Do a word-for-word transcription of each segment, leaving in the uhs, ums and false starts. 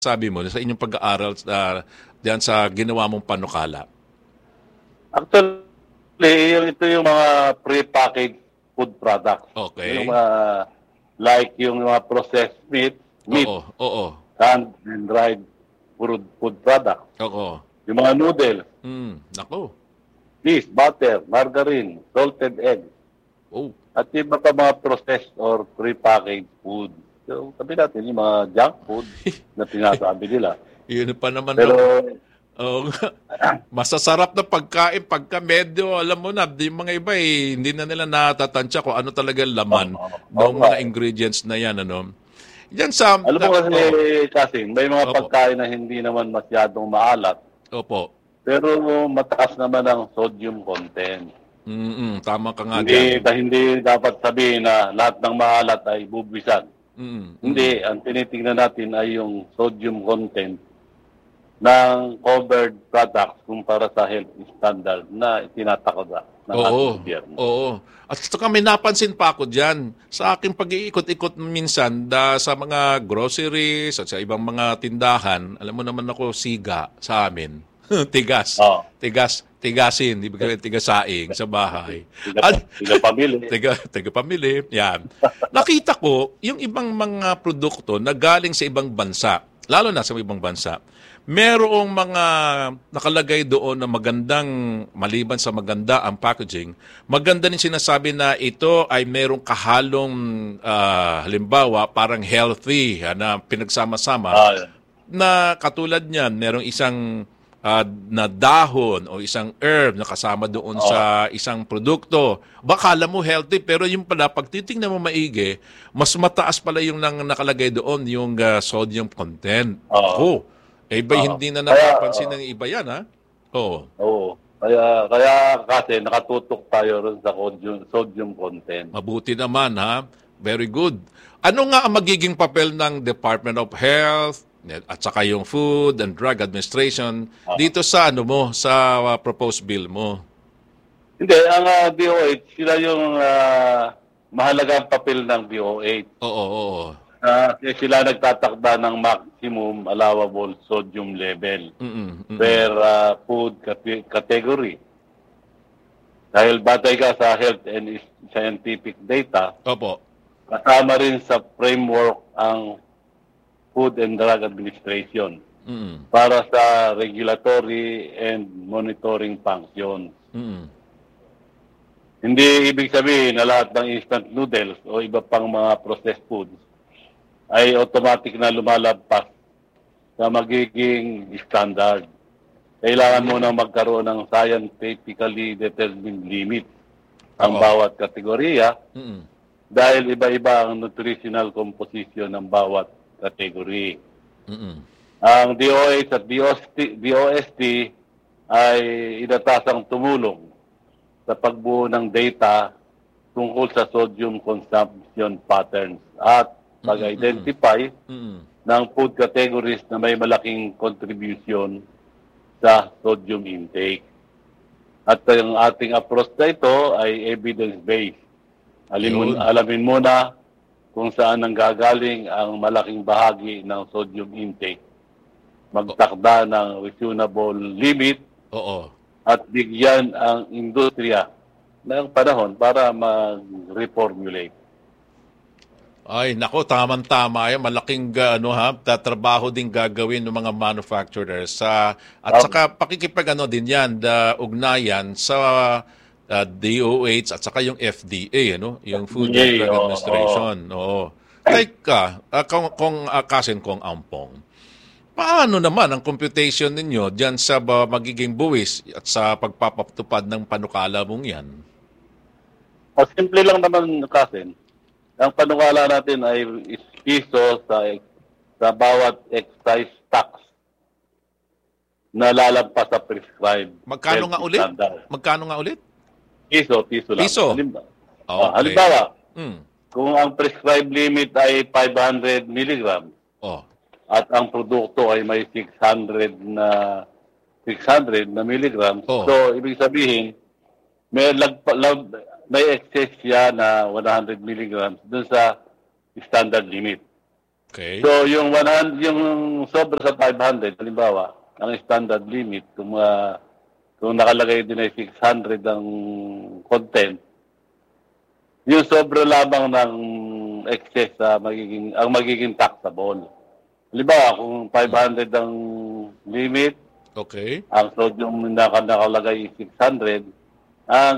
sabi mo sa inyong pag-aaral uh, diyan sa ginawa mong panukala? Actually, yung, ito yung mga pre-packaged food products. Yung Okay. mga, like yung mga processed meat, meat, Oo, oo. canned and dried food, food products. Oo. Yung mga noodles, Mm, nako. cheese, butter, margarine, salted egg, Oh. at yung iba pa mga processed or pre-packaged food. So, sabi natin, yung mga junk food na tinasabi nila. Yun pa naman Pero, ang oh, masasarap na pagkain pagka medyo, alam mo na, yung mga iba eh, hindi na nila natatansya kung ano talaga oh, laman oh, ng oh, nga mga eh. ingredients na yan, ano. Yan sa, Alam mo uh, kasi, oh, kasi may mga opo, pagkain na hindi naman masyadong maalat, opo. pero mataas naman ang sodium content. Mm, tama ka nga Hindi dyan. hindi dapat sabihin na lahat ng maalat ay bubisan. Mm, Hindi, mm. ang tinitingnan natin ay yung sodium content ng covered products kumpara sa health standard na itinatakda ng ating Oo, gobyerno. oo. At saka may napansin pa ako dyan. Sa aking pag-iikot-ikot minsan da, sa mga groceries at sa ibang mga tindahan, alam mo naman ako, siga sa amin. Tigas. Oh, Tigas. Tigasin. Di ba tigasaing sa bahay. sila, At, sila pamili. tiga, tiga pamili. Yan. Nakita ko, yung ibang mga produkto na galing sa ibang bansa, lalo na sa ibang bansa, merong mga nakalagay doon na magandang, maliban sa maganda ang packaging, maganda din sinasabi na ito ay merong kahalong, ah, halimbawa, parang healthy, ah, na pinagsama-sama, Ah, na katulad niyan, merong isang ah, na dahon o isang herb na kasama doon oh, sa isang produkto. Baka alam mo healthy, pero yung pala, pag titingnan mo maigi, mas mataas pala yung nang nakalagay doon, yung ah, sodium content. oh, Ako, eh, ba oh. hindi na Kaya, napapansin oh, ng iba yan, ha? Oo. oo. Kaya, kaya kasi nakatutok tayo rin sa sodium, sodium content. Mabuti naman, ha? Very good. Ano nga ang magiging papel ng Department of Health at saka yung Food and Drug Administration Ah. dito sa ano mo, sa uh, proposed bill mo? Hindi, ang ah, D O H, sila yung ah, mahalagang papel ng D O H. Oo, oo. Uh, sila nagtatakda ng maximum allowable sodium level Mm, mm. per ah, food cate- category. Dahil batay ka sa health and is- scientific data, Opo. kasama rin sa framework ang Food and Drug Administration Mm, para sa regulatory and monitoring functions. mm. Hindi ibig sabihin na lahat ng instant noodles o iba pang mga processed foods ay automatic na lumalabas sa magiging standard. Kailangan mo na magkaroon ng scientifically determined limit ang Oo. bawat kategorya Mm, dahil iba-iba ang nutritional composition ng bawat category. mm. Ang D O H at D O S T, D O S T ay inatasang tumulong sa pagbuo ng data tungkol sa sodium consumption patterns at pag-identify Mm, ng food categories na may malaking contribution sa sodium intake. At ang ating approach na ito ay evidence-based. Alamin, yun. alamin muna kung saan ang gagaling ang malaking bahagi ng sodium intake. Magtakda ng reasonable limit Oo. at bigyan ang industriya ng panahon para mag-reformulate. Ay, nako, tamang-tama yan. Malaking ga- ano ha, tatrabaho din gagawin ng mga manufacturers sa at Um, saka pakikipag ano din yan, the ugnayan sa uh, D O H at saka yung F D A, ano, yung Food and Yay, Drug oo, Administration. Oo. Teka, uh, kung kung uh, kasin kong ampong. Paano naman ang computation ninyo diyan sa ba, magiging buwis at sa pagpapatupad ng panukala mong yan? o simple lang naman kasi, ang panukala natin ay is piso sa, sa bawat excise tax na lalampas sa prescribed Magkano health nga ulit? standard. Magkano nga ulit? Piso, piso lang. Piso. Halimbawa, Okay. ah, halimbawa Hmm. kung ang prescribed limit ay five hundred milligrams Oh. at ang produkto ay may six hundred na six hundred na milligrams, Oh. so ibig sabihin may lag, lag, may excess siya na one hundred milligrams dun sa standard limit. Okay. So yung one hundred, yung sobra sa five hundred, halimbawa, ang standard limit, kung, uh, kung nakalagay din ay six hundred ang content, yung sobra lamang ng excess sa magiging, ang magiging taxable. Halimbawa, kung five hundred ang limit, Okay. ang sodium na nakalagay is six hundred, ang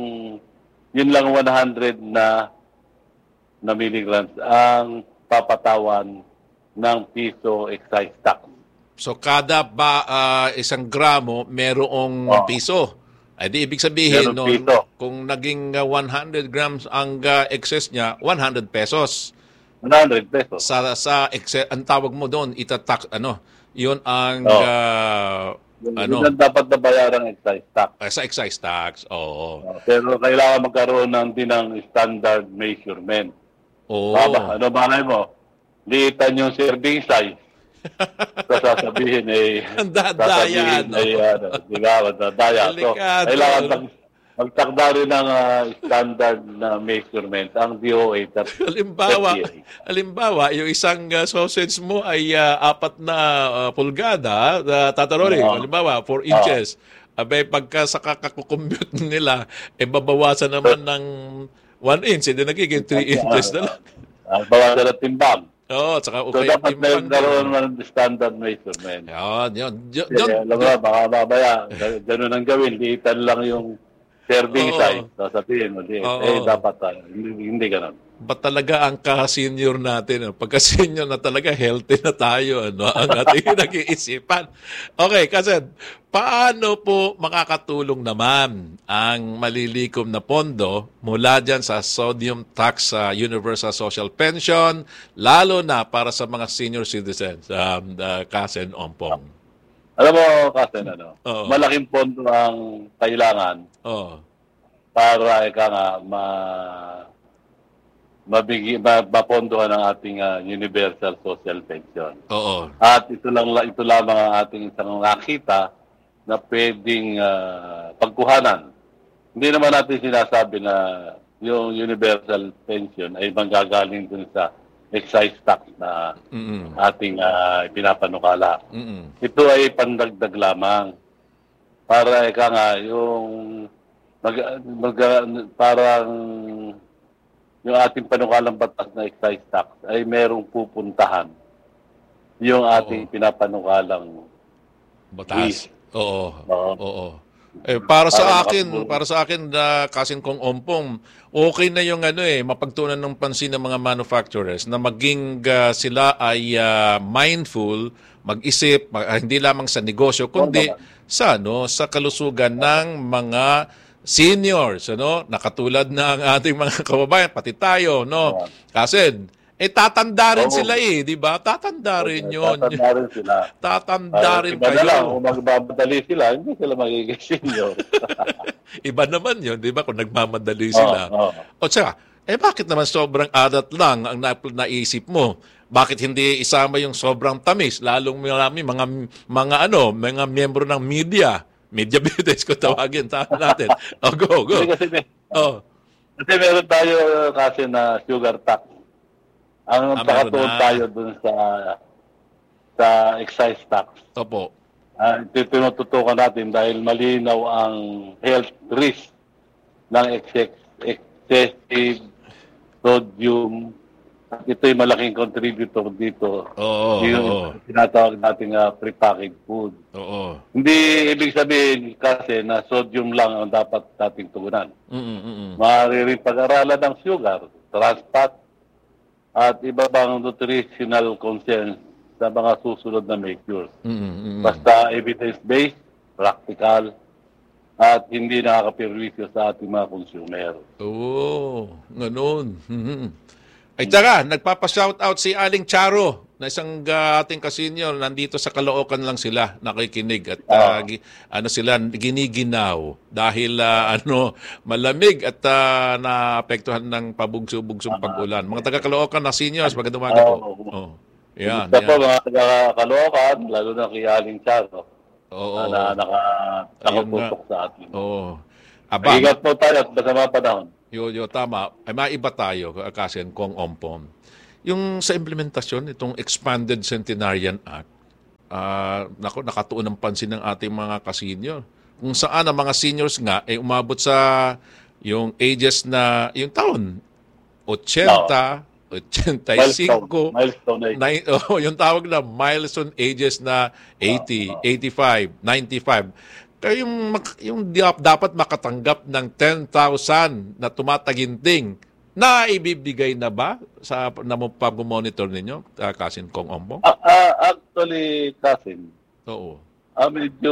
yun lang one hundred na na milligrams ang papatawan ng piso excise tax. So kada ba ah, isang gramo merong Oo. piso. Ay di ibig sabihin Merong no, piso. kung naging ah, one hundred grams ang ah, excess niya, one hundred pesos. one hundred pesos. Sa sa excess, ang tawag mo doon, itatax ano, 'yun ang Oo. ah, Yun, ano, yun ang dapat na bayarang excise tax. ah, sa excise tax. Oo. Uh, pero kailangan magkaroon ng din ng standard measurement. Oo. Baba, ano malay mo? Liitan yung serving size. So, sasabihin ay Ang dadaya, sasabihin no? ay ano, di ba, dadaya. So, Delikado. kailangan mag, magtakda rin ng ah, standard na measurement ang D O A. At Halimbawa, F D A. halimbawa, yung isang uh, sausage mo ay uh, apat na uh, pulgada, uh, tatarori, Oo. halimbawa, four inches. Abay, pagka sa kakakukompute nila, eh babawasan naman ng one inch, hindi nagiging three inches na lang. Ang bawasan na timbang. Oo, at saka So, okay, dapat may timbang karoon din. man ng standard measurement. Yun, yun. Yun, Kasi, yun, alam mo, baka babaya, ganun ang gawin, liitan lang yung serving Oo. size. Sasabihin mo, di, Oo. eh, dapat, ah, hindi, hindi ganun. Ba't talaga ang ka-senior natin? Ano? Pagka-senior na talaga, healthy na tayo. Ano? Ang ating nag-iisipan. Okay, kasi paano po makakatulong naman ang malilikom na pondo mula dyan sa sodium tax sa Universal Social Pension, lalo na para sa mga senior citizens, um, uh, Kasen Ompong? Alam mo, kasi ano, Oo. malaking pondo ang kailangan Oh. para ika nga ma mabigi ma, mapondohan ang ating ah, universal social pension. Oo. At ito lang ito lamang ang ating isang nakita na pwedeng ah, pagkuhanan. Hindi naman natin sinasabi na yung universal pension ay manggagaling dun sa excise tax na Mm-mm. ating ah, pinapanukala. Mm-mm. Ito ay pandagdag lamang para ika nga yung mag, mag, parang yung ating panukalang batas na excise tax ay merong pupuntahan yung ating Oo. pinapanukalang Batas. Oo. Oo. Oo. Eh, para sa Para akin, makatulong. para sa akin na kasin kong Ompong, okay na yung ano eh, mapagtunan ng pansin ng mga manufacturers na maging ah, sila ay ah, mindful, mag-isip, mag- ah, hindi lamang sa negosyo, kundi sa ano, sa kalusugan ng mga seniors, ano, nakatulad ng ating mga kababayan, pati tayo, no. Kasi eh tatanda rin Oo. sila eh, di ba? Tatanda rin yun. Tatanda rin sila. Tatanda Ah, rin iba na lang, kayo. kung magbabatali sila, hindi sila magiging senior. Iba naman yun, di ba? Kung nagmamadali sila. Oo, oo. O tsaka, eh bakit naman sobrang adat lang ang na- naisip mo? Bakit hindi isama yung sobrang tamis? Lalong marami mga, mga ano, mga miyembro ng media. Media business kung tawagin ta- natin. O, go, go. Kasi, kasi, may, Oh, kasi meron tayo kasi na sugar tax. Ang Ah, meron nakatuon na. tayo dun sa sa excise tax. opo. Ah, ito tinututukan natin dahil malinaw ang health risk ng excess, excessive sodium. At ito'y malaking contributor dito. Oo, oo, yung tinatawag nating uh, prepackaged food. oo. Hindi ibig sabihin kasi na sodium lang ang dapat nating tugunan. Mm, mm, mm. Maaari rin pag-aralan ng sugar, trans fat, at iba pang nutritional concerns sa mga susunod na measures. Mm, mm, mm. Basta evidence-based, practical, at hindi nakakapirwisyo sa ating mga consumer. Oo, ganun. Mhm. Ay, tsaka, nagpapa-shoutout si Aling Charo na isang uh, ating kasenyor. Nandito sa Caloocan lang sila, nakikinig. At uh, gi- ano sila, giniginaw. Dahil ah, ano, malamig at uh, naapektuhan ng pabugso-bugsong pag-ulan. Mga taga Caloocan na seniors, magandang umaga po. Oo. Oh. Yan, Gusto po yan. mga taga-Caloocan, lalo na kay Aling Charo, Oo. na naka, Ayun nakaputok sa atin. Oo. Aba, Ingat po tayo at masama panahon. Yo, yo, tama. Ay, maiba tayo, kasin kong Ompong. yung sa implementasyon, itong Expanded Centenarian Act, ah nako, nakatuon ng pansin ng ating mga ka-senior. Kung saan ang mga seniors nga ay umabot sa yung ages na, yung taon, eighty, Milestone. eighty-five, Milestone age. nine, oh, yung tawag na milestone ages na eighty, eighty-five, ninety-five. Kaya yung, mak- yung di- dapat makatanggap ng ten thousand na tumataginting, na ibibigay na ba sa na mo- pag-monitor ninyo, uh, Kasin Kong Ombong? Ah, ah, actually, Kasin, Oo. ah, medyo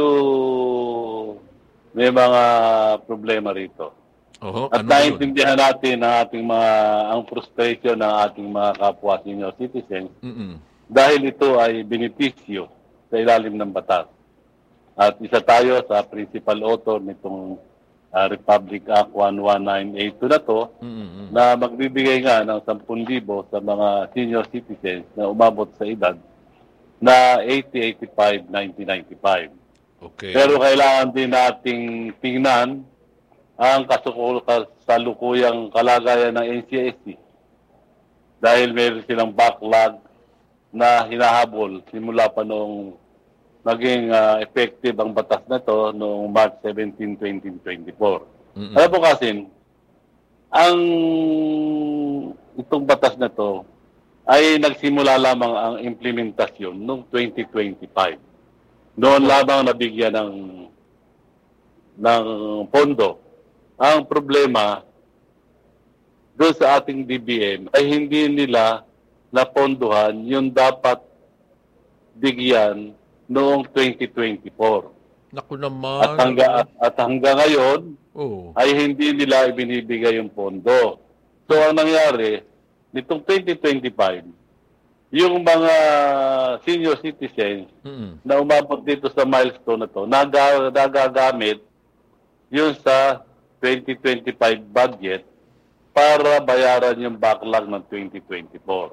may mga problema rito. Oho, At ano ba yun? naiintindihan natin ang ating mga ang frustration ng ating mga kapwa senior citizens Mm-mm. dahil ito ay benepisyo sa ilalim ng batas. At isa tayo sa principal author nitong ah, Republic Act one one nine eight two na to, Mm-mm. na magbibigay nga ng ten thousand sa mga senior citizens na umabot sa edad na eighty, eighty-five, ninety, ninety-five. Okay. Pero kailangan din nating tingnan ang kasukul- kasalukuyang kalagayan ng N C S C dahil meron silang backlog na hinahabol simula pa noong naging ah, effective ang batas na to noong March seventeenth, twenty twenty-four. Mm-mm. Alam po kasi, ang itong batas na to ay nagsimula lamang ang implementasyon noong twenty twenty-five. Noon lamang nabigyan ng ng pondo. Ang problema doon sa ating D B M ay hindi nila napondohan yung dapat bigyan noong twenty twenty-four. Naku naman. At hanggang, at, at hanggang ngayon Oo. ay hindi nila ibinibigay yung pondo. So ang nangyari, nitong twenty twenty-five, yung mga senior citizens Mm-mm. na umabot dito sa milestone na to, naga, nagagamit yun sa twenty twenty-five budget para bayaran yung backlog ng twenty twenty-four.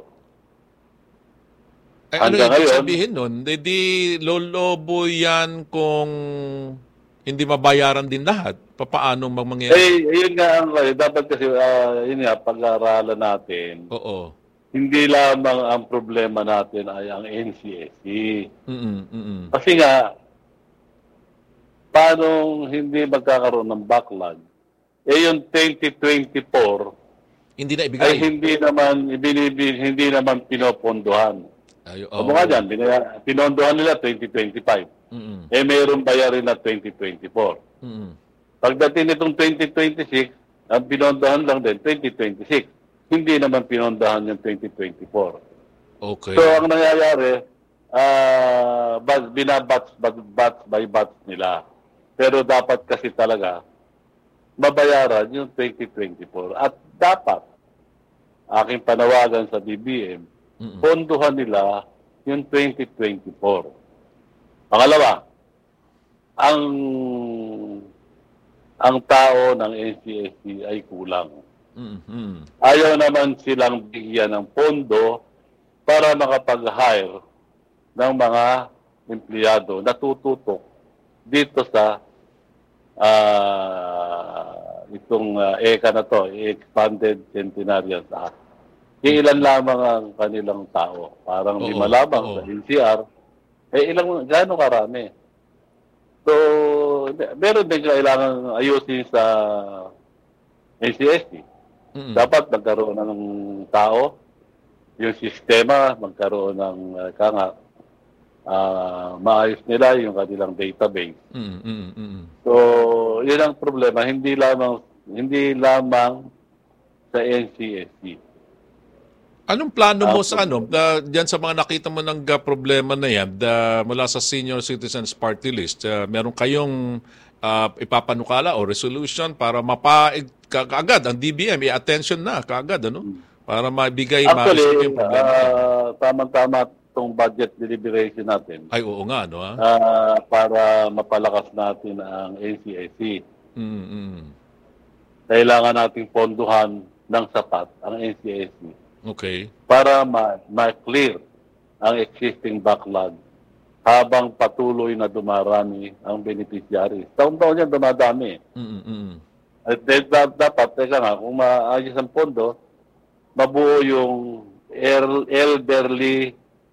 Ay, ano Hanggang ibig ngayon- sabihin nun? Di, di lolobo yan kung hindi mabayaran din lahat. Papaano mag mangyayari? Eh, yun nga ang eh, dapat kasi, ah, yun nga, pag-aaralan natin, Oo. hindi lamang ang problema natin ay ang N C S C. Mm-mm. Mm-mm. Kasi nga, paano hindi magkakaroon ng backlog? Eh, yung twenty twenty-four Hindi na ay ibigay. hindi naman, ibinibig, hindi naman pinopondohan. Ay, O mga dyan, binaya- pinondohan nila twenty twenty-five. Mm-mm. Eh, mayroong bayarin na twenty twenty-four. Mm-mm. Pagdating nitong twenty twenty-six, ang pinondohan lang din twenty twenty-six. Hindi naman pinondohan yung twenty twenty-four. Okay. So, ang nangyayari, ah uh, binabatch, batch by batch nila. Pero dapat kasi talaga, mabayaran yung twenty twenty-four. At dapat, aking panawagan sa D B M, Mm-mm. ponduhan nila yung twenty twenty-four. Pangalawa, ang ang tao ng N C S C ay kulang. Mm-mm. Ayaw naman silang bigyan ng pondo para makapag-hire ng mga empleyado na tututok dito sa ah, itong ah, E C A na to, Expanded Centenarian Act. Ilan lamang ang kanilang tao. Parang Oo, lima lamang oo. sa N C R. Eh, ilang, gaano karami? So, meron din kailangan ayusin sa N C S C. Mm-mm. Dapat magkaroon ng tao, yung sistema, magkaroon ng uh, kanga, ah, maayos nila yung kanilang database. Mm-mm. Mm-mm. So, yun ang problema. Hindi lamang, hindi lamang sa N C S C. Anong plano mo Ah, sa ano, da, diyan sa mga nakita mo ng uh, problema na yan, da, mula sa Senior Citizens Party List, uh, meron kayong uh, ipapanukala o resolution para mapaig ka- kaagad ang D B M, i-attention na kaagad, ano? Para mabigay, ma-resolve Actually, yung problema. yan. ah, tamang-tama itong budget deliberation natin Ay, oo nga, no? Ha? ah, para mapalakas natin ang N C S C. Mm-mm. Kailangan nating ponduhan ng sapat ang N C S C Okay. para ma- ma-clear ang existing backlog habang patuloy na dumarami ang beneficiaries. Taon-taon yan dumadami. Mm-mm. At then, da- dapat, teka nga, kung maayos ang pondo, mabuo yung El- Elderly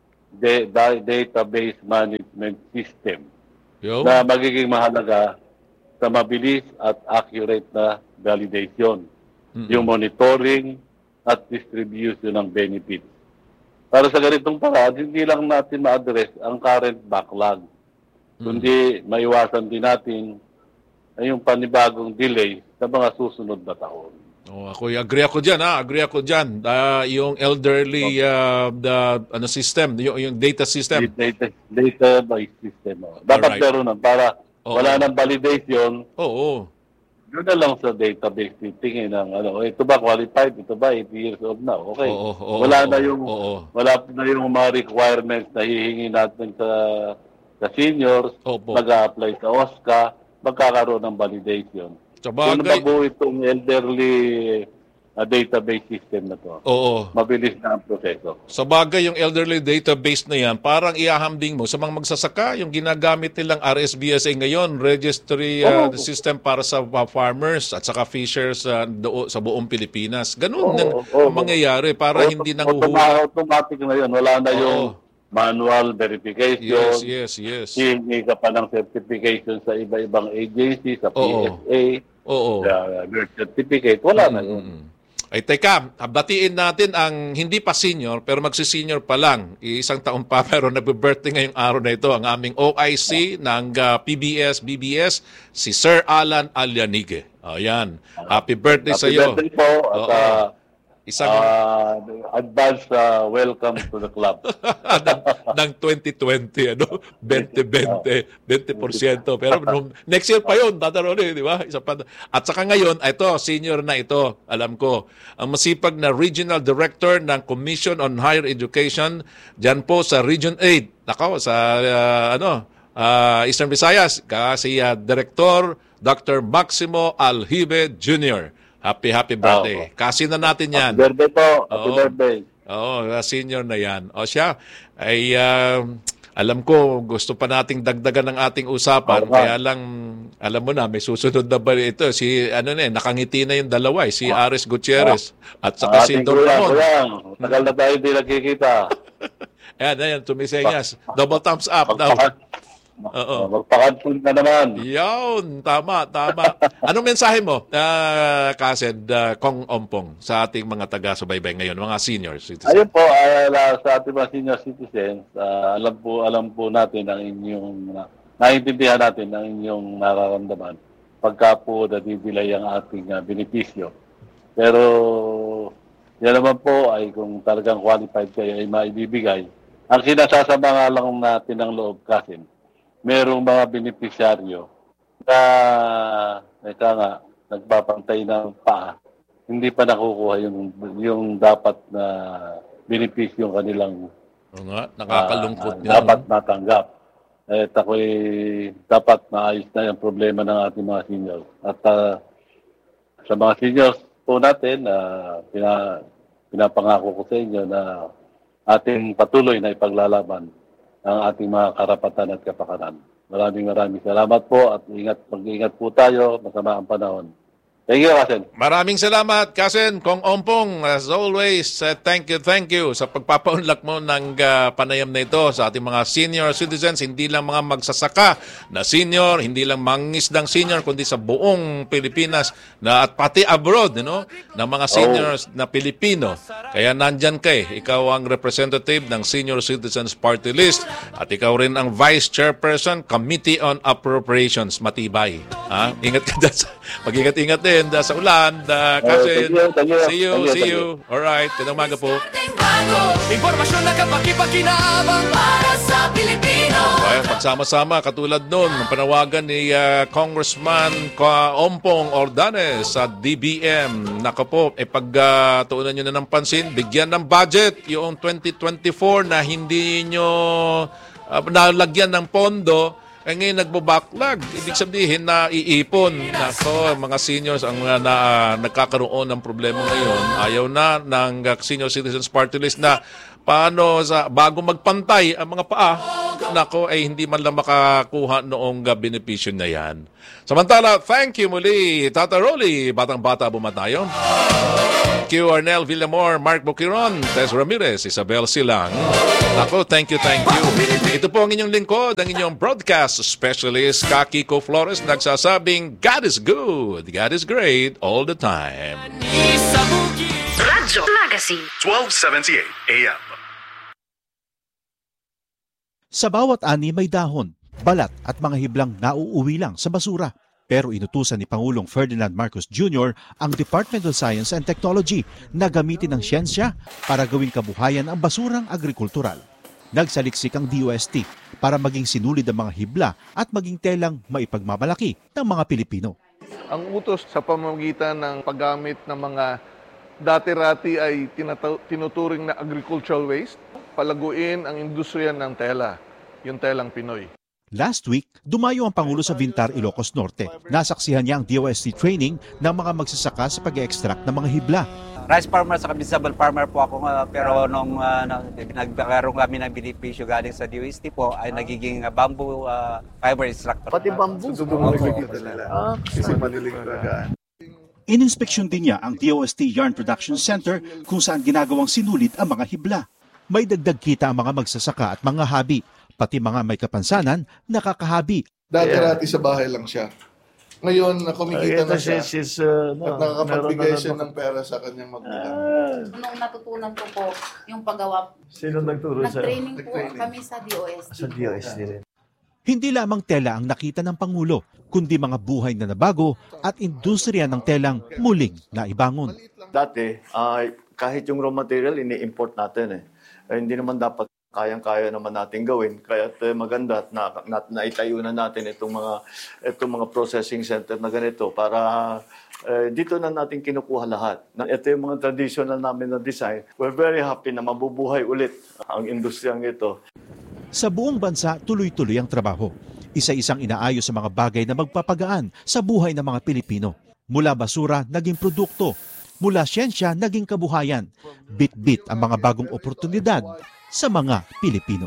de- da- Database Management System Yo. na magiging mahalaga sa mabilis at accurate na validation, Mm-mm. yung monitoring at distribution ng benefits. Para sa ganitong paraan, hindi lang natin ma-address ang current backlog, kundi maiwasan din natin ay yung panibagong delay sa mga susunod na taon. Oh, ako agree ako diyan, ha. Agree ako diyan. Ah, yung elderly uh, the ano system, yung, yung data system. Data, database system. Oh. Dapat Alright. meron nun para Oo. wala nang validation. Oo. Doon na lang sa database titingin ng ano, ito ba qualified, ito ba eighty years old na, okay. Oo, oo, wala oo, na yung oo. wala na yung mga requirements na hihingi natin sa sa seniors, Opo. mag-a-apply sa O S C A, magkakaroon ng validation. Sa Kung bagay, mabuo itong elderly uh, database system na to, oo. mabilis na ang proseso. Sa bagay, yung elderly database na yan, parang iahambing mo sa mga magsasaka, yung ginagamit nilang R S B S A ngayon, registry uh, Oo. system para sa uh, farmers at saka fishers uh, do, sa buong Pilipinas. Ganun Oo, din oo. ang mangyayari para Auto- hindi automa- nanguhuli. Automatic na yun. Wala na yung Oo. manual verification. Yes, yes, yes. Hihingi ka pa ng certification sa iba-ibang agency, sa P Oo. S A, Oo. sa birth certificate. Wala na yun. Mm. Ay, teka, batiin natin ang hindi pa senior, pero magsisenior pa lang. Isang taon pa, pero nag-birthday ngayong araw na ito, ang aming O I C ng uh, P B S, B B S, si Sir Alan Alianigue. O, yan. Happy birthday sa Happy iyo. birthday po. At Oo. uh, Isang uh, advance uh, welcome to the club. ng, ng twenty twenty, ano? twenty twenty, twenty percent. Pero nung, next year pa yun, tataroli, di ba? Isa pa. At saka ngayon, ito, senior na ito, alam ko, ang masipag na Regional Director ng Commission on Higher Education, dyan po sa Region eight, nako, sa, uh, ano, uh, Eastern Visayas, kasi uh, Director Doctor Maximo Aljibe Junior Happy, happy birthday. Oo. Kasi na natin yan. Happy birthday po. Happy Oo. birthday. Oo, senior na yan. O siya, ay uh, alam ko, gusto pa nating dagdagan ng ating usapan. Oo. Kaya lang, alam mo na, may susunod na ba ito? Si, ano na eh, nakangiti na yung dalawa eh, si Aris Gutierrez at saka si Ating Don kuya, Ramon. kuya, tagal na tayo hindi nagkikita. Ayan, ayan, tumisenyas. Double thumbs up daw. Magpakan- Oo. Magpakansun ka naman. Yun, tama, tama. Anong mensahe mo, uh, Kased, uh, Kong Ompong, sa ating mga taga-subaybay ngayon, mga senior citizens? Ayun po, uh, sa ating mga senior citizens, uh, alam po alam po natin ang inyong, uh, naiintindihan natin ang inyong nararamdaman pagka po nadidelay ang ating uh, benepisyo. Pero yan naman po ay kung talagang qualified kayo ay maibibigay. Ang sinasasama nga lang natin ng loob kasi merong mga benepisyaryo na ika nga, nagpapantay ng paa, hindi pa nakukuha yung, yung dapat na benepisyo yung kanilang Oo nga, nakakalungkot ah, nga. dapat matanggap. At ako'y dapat maayos na yung problema ng ating mga seniors. At ah, sa mga seniors po natin, uh, pina, pinapangako ko sa inyo na ating patuloy na ipaglalaban ang ating mga karapatan at kapakanan. Maraming maraming salamat po at ingat, mag-ingat po tayo, masama ang panahon. Thank you, Kasen. Maraming salamat, Kasen, Kong Ompong. As always, uh, thank you, thank you sa pagpapaunlak mo ng uh, panayam na ito sa ating mga senior citizens, hindi lang mga magsasaka na senior, hindi lang mangisdang senior, kundi sa buong Pilipinas na at pati abroad, you know, ng mga seniors na Pilipino. Kaya nandyan ka eh. Ikaw ang representative ng Senior Citizens Party List at ikaw rin ang Vice Chairperson, Committee on Appropriations. Matibay. Ha? Ingat ka dyan. sa- Mag-ingat-ingat din uh, sa ulan. Uh, kasi, thank you, thank you. see you, Thank you, see thank you. Alright, tinang umaga po. Impormasyon na kapaki-pakinabang para sa Pilipino. Kaya pagsama-sama, katulad nun, ang panawagan ni uh, Congressman Ka Ompong Ordanes sa D B M. Nako po, e pagtuunan uh, nyo na ng pansin, bigyan ng budget yung twenty twenty-four na hindi nyo uh, nalagyan ng pondo. Eh ngayon nagbabacklog. Ibig sabihin na iipon. Nako, mga seniors ang uh, na, uh, nagkakaroon ng problema ngayon. Ayaw na ng uh, Senior Citizens Party List na paano sa bago magpantay ang mga paa. Nako, ay hindi man lang makakuha noong uh, benepisyo na yan. Samantala, thank you muli, Tata Rolly. Batang-bata bumatayo. Thank you, Arnel Villamor, Mark Boquiron, Tess Ramirez, Isabel Silang. Ako, thank you, thank you. Ito po ang inyong lingkod, ang inyong broadcast specialist, Kiko Flores, nagsasabing, God is good, God is great, all the time. Radyo Magazine twelve seventy-eight A M. Sa bawat ani may dahon, balat at mga hiblang nauuwi lang sa basura. Pero inutusan ni Pangulong Ferdinand Marcos Junior ang Department of Science and Technology na gamitin ang siyensya para gawing kabuhayan ang basurang agrikultural. Nagsaliksik ang D O S T para maging sinulid ang mga hibla at maging telang maipagmamalaki ng mga Pilipino. Ang utos sa pamamagitan ng paggamit ng mga dati-rati ay tinataw- tinuturing na agricultural waste, palaguin ang industriya ng tela, yung telang Pinoy. Last week, dumayo ang Pangulo sa Vintar, Ilocos Norte. Nasaksihan niya ang D O S T training ng mga magsasaka sa pag-extract ng mga hibla. Rice farmer sa vegetable farmer po ako, uh, pero nung uh, nagkaroon kami ng benepisyo galing sa D O S T po ay nagiging uh, bamboo uh, fiber extractor. Pati bamboo? Ah, kasi madaling talagaan. Ininspeksyon din niya ang D O S T Yarn Production Center kung saan ginagawang sinulid ang mga hibla. May dagdag kita ang mga magsasaka at mga habi, pati mga may kapansanan, nakakahabi. Dati-rati sa bahay lang siya. Ngayon, kumikita na siya She's, uh, no, at nakakapagbigay siya na, ng pera sa kanyang magulang. Ah, Nung natutunan ko po yung paggawa, sino nagturo sa nag-training po Nag-training. kami sa D O S T. sa D O S T rin? Hindi lamang tela ang nakita ng Pangulo, kundi mga buhay na nabago at industriya ng telang muling naibangon. Dati, uh, kahit yung raw material, ini-import natin eh. Eh, hindi naman dapat kayang-kaya naman natin gawin. Kaya uh, maganda at na, na, naitayo na natin itong mga, itong mga processing center na ganito para uh, dito na natin kinukuha lahat. Ito yung mga traditional namin na design. We're very happy na mabubuhay ulit ang industriyang ito. Sa buong bansa, tuloy-tuloy ang trabaho. Isa-isang inaayos sa mga bagay na magpapagaan sa buhay ng mga Pilipino. Mula basura, naging produkto. Mula siyensya, naging kabuhayan. Bit-bit ang mga bagong oportunidad sa mga Pilipino.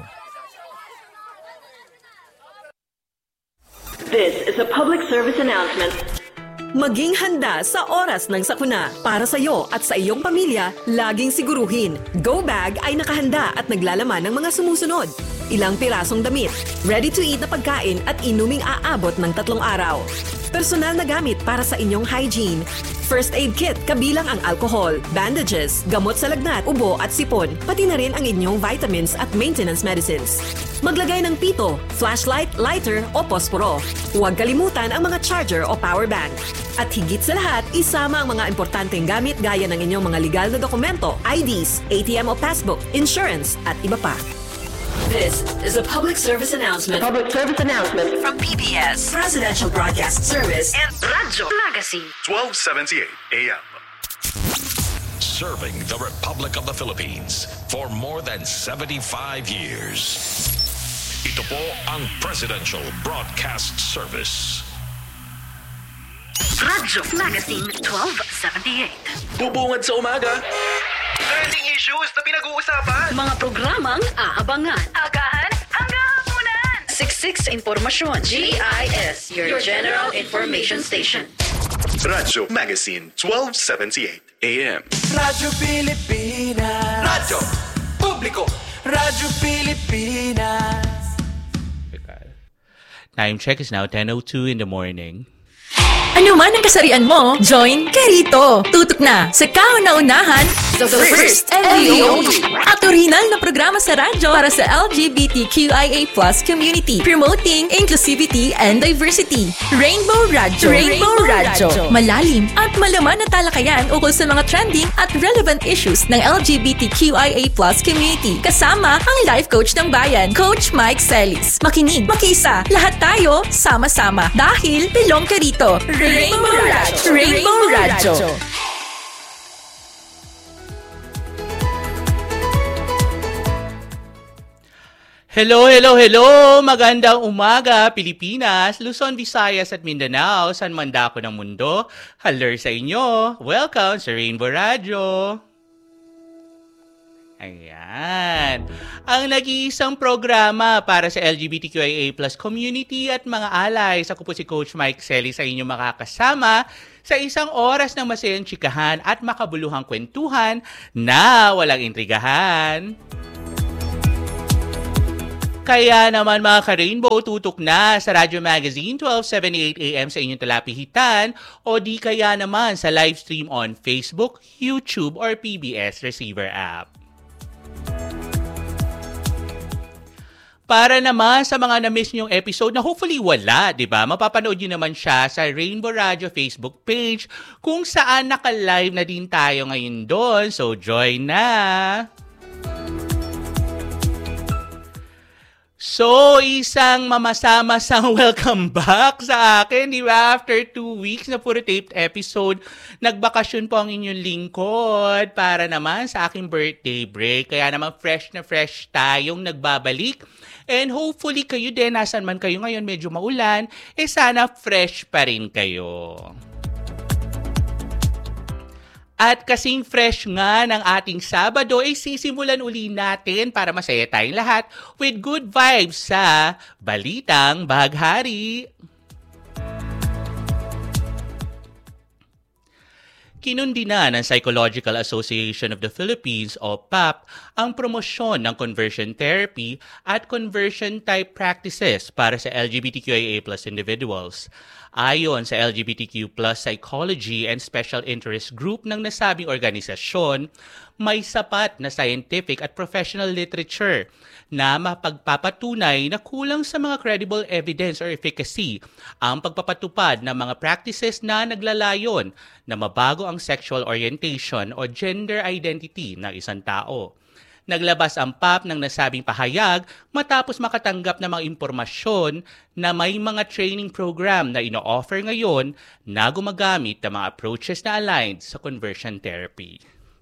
This is a public service announcement. Maging handa sa oras ng sakuna. Para sa iyo at sa iyong pamilya, laging siguruhin. Go Bag ay nakahanda at naglalaman ng mga sumusunod. Ilang pirasong damit, ready-to-eat na pagkain at inuming aabot ng tatlong araw. Personal na gamit para sa inyong hygiene. First aid kit kabilang ang alcohol, bandages, gamot sa lagnat, ubo at sipon, pati na rin ang inyong vitamins at maintenance medicines. Maglagay ng pito, flashlight, lighter o posporo. Huwag kalimutan ang mga charger o power bank. At higit sa lahat, isama ang mga importanteng gamit gaya ng inyong mga legal na dokumento, I Ds, A T M o passbook, insurance at iba pa. This is a public service announcement. Public service announcement From P B S, Presidential Broadcast Service, and Radyo Magazine. twelve seventy-eight A M. Serving the Republic of the Philippines for more than seventy-five years. Ito po ang Presidential Broadcast Service. Radyo Magazine twelve seventy-eight. Bubungad sa umaga. Trending issues na pinag-uusapan. Mga programang aabangan. Agahan hanggang hapunan. Siksik sa impormasyon. G I S, your General Information Station. Radyo Magazine twelve seventy-eight A M. Radyo Pilipinas. Radyo Publiko. Radyo Pilipinas. Time check is now ten oh two in the morning. Ano man ang kasarian mo, join Kerito. Tutok na sa kauna-unahan, the first and the only. At original na programa sa radyo para sa L G B T Q I A plus community, promoting inclusivity and diversity. Rainbow Radyo. Rainbow Radyo. Malalim at malaman na talakayan ukol sa mga trending at relevant issues ng L G B T Q I A plus community. Kasama ang life coach ng bayan, Coach Mike Celis. Makinig, makisa, lahat tayo sama-sama dahil belong ka rito. Rainbow Radyo. Rainbow Radyo. Hello, hello, hello! Magandang umaga, Pilipinas, Luzon, Visayas at Mindanao, saan man dako ng mundo. Hello sa inyo! Welcome sa Rainbow Radyo! Ayan. Ang nag-iisang programa para sa L G B T Q I A plus community at mga allies. Ako po si Coach Mike Selly sa inyong makakasama sa isang oras ng masayang chikahan at makabuluhang kwentuhan na walang intrigahan. Kaya naman mga ka-Rainbow, tutok na sa Radyo Magazine twelve seventy-eight A M sa inyong talapihitan o di kaya naman sa live stream on Facebook, YouTube, or P B S Receiver app. Para naman sa mga na-miss niyong episode na hopefully wala, di ba? Mapapanood niyo naman siya sa Rainbow Radio Facebook page kung saan naka-live na din tayo ngayon doon. So join na! So, isang mamasa-masang welcome back sa akin, di ba? After two weeks na puro taped episode, nagbakasyon po ang inyong lingkod para naman sa aking birthday break. Kaya naman fresh na fresh tayong nagbabalik. And hopefully kayo din, nasan man kayo ngayon, medyo maulan, eh sana fresh pa rin kayo. At kasing fresh nga ng ating Sabado, ay sisimulan uli natin para masaya tayong lahat with good vibes sa Balitang Baghari. Kinundi na ng Psychological Association of the Philippines o P A P ang promosyon ng conversion therapy at conversion-type practices para sa L G B T Q I A plus individuals. Ayon sa L G B T Q plus Psychology and Special Interest Group ng nasabing organisasyon, may sapat na scientific at professional literature na mapagpapatunay na kulang sa mga credible evidence or efficacy ang pagpapatupad ng mga practices na naglalayon na mabago ang sexual orientation o gender identity ng isang tao. Naglabas ang P A P ng nasabing pahayag matapos makatanggap ng mga impormasyon na may mga training program na ino-offer ngayon na gumagamit ng mga approaches na aligned sa conversion therapy.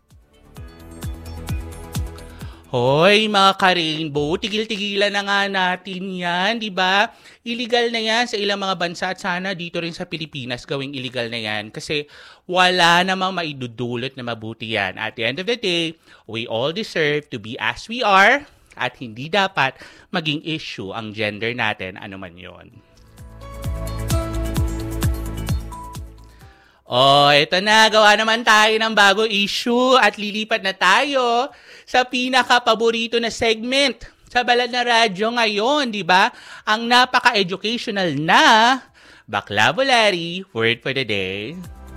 Hoy, mga ka-Rainbow, tigil-tigilan na nga natin yan, di ba? Illegal na yan sa ilang mga bansa at sana dito rin sa Pilipinas gawing illegal na yan kasi wala namang maidudulot na mabuti yan. At the end of the day, we all deserve to be as we are at hindi dapat maging issue ang gender natin, ano man yon. Oh, ito na. Gawa naman tayo ng bagong issue at lilipat na tayo sa pinaka-paborito na segment sa Balat na Radyo ngayon, di ba? Ang napaka-educational na Baklabulary Word for the Day.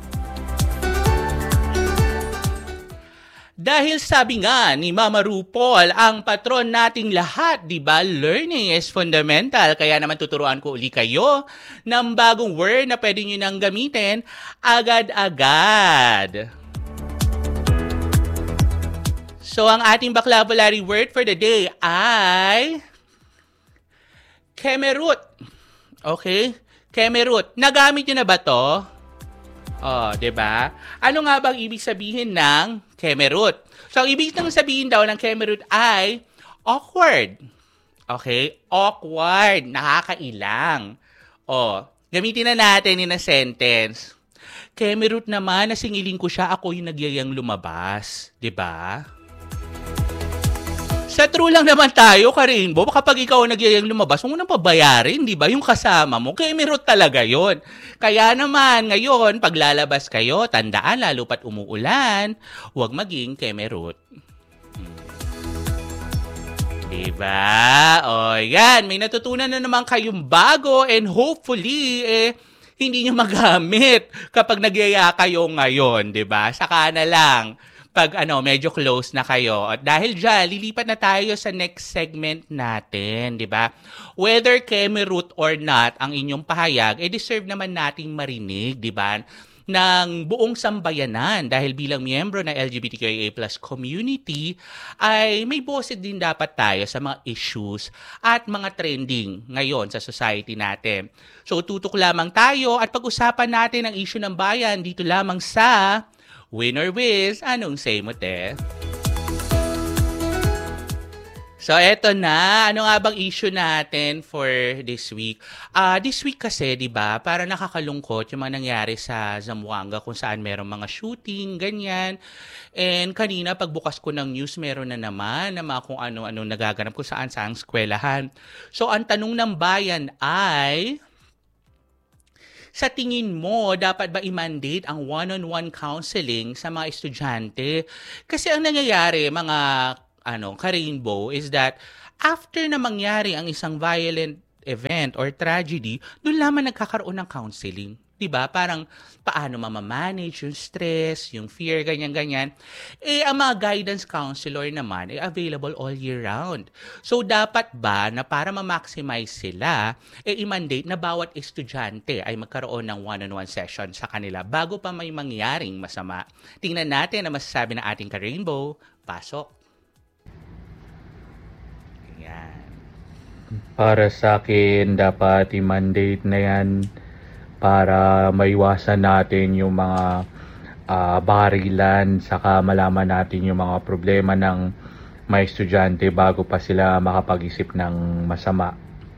Dahil sabi nga ni Mama RuPaul, ang patron nating lahat, di ba? Learning is fundamental. Kaya naman tuturuan ko uli kayo ng bagong word na pwede nyo nang gamitin agad-agad. So, ang ating Baklabulary word for the day ay kemerut. Okay? Kemerut. Nagamit nyo na ba to? Oh, 'di ba? Ano nga bang ibig sabihin ng kemerut? So, ang ibig nang sabihin daw ng kemerut ay awkward. Okay? Awkward, nakakailang. Oh, gamitin na natin in a sentence. Kemerut naman, nasingiling ko siya, ako yung nagyayang lumabas, 'di ba? Sa true lang naman tayo, ka-Rainbow, kapag ikaw nagyayang lumabas, huwag mo nang pabayarin, di ba? Yung kasama mo, kemerut talaga yon. Kaya naman, ngayon, pag lalabas kayo, tandaan, lalo pat umuulan, huwag maging kemerut. Hmm. Diba? O, yan, may natutunan na naman kayong bago and hopefully, eh, hindi nyo magamit kapag nagyaya kayo ngayon, di ba? Saka na lang. Pag ano, medyo close na kayo. At dahil dyan, lilipat na tayo sa next segment natin, di ba? Whether kemerut or not, ang inyong pahayag, eh deserve naman nating marinig, di ba? Ng buong sambayanan dahil bilang miyembro ng L G B T Q I A plus community, ay may boses din dapat tayo sa mga issues at mga trending ngayon sa society natin. So tutok lamang tayo at pag-usapan natin ang issue ng bayan dito lamang sa Win or Wiz, anong say mo, te? So, eto na. Ano nga bang issue natin for this week? Uh, this week kasi, di ba, para nakakalungkot yung mga nangyari sa Zamboanga kung saan merong mga shooting, ganyan. And kanina, pagbukas ko ng news, meron na naman na mga kung ano-ano nagaganap kung saan-saan eskwelahan. So, ang tanong ng bayan ay, sa tingin mo, dapat ba i-mandate ang one-on-one counseling sa mga estudyante? Kasi ang nangyayari, mga ano, ka-Rainbow, is that after na mangyari ang isang violent event or tragedy, doon lamang nagkakaroon ng counseling. Diba? Parang paano mamamanage yung stress, yung fear, ganyan-ganyan. Eh, ang mga guidance counselor naman ay available all year round. So, dapat ba na para ma-maximize sila, eh, i-mandate na bawat estudyante ay magkaroon ng one-on-one session sa kanila bago pa may mangyaring masama? Tingnan natin ang masasabi ng ating ka-Rainbow. Pasok. Para sa akin, dapat i-mandate na yan para maiwasan natin yung mga uh, barilan, saka malaman natin yung mga problema ng mga estudyante bago pa sila makapag-isip ng masama.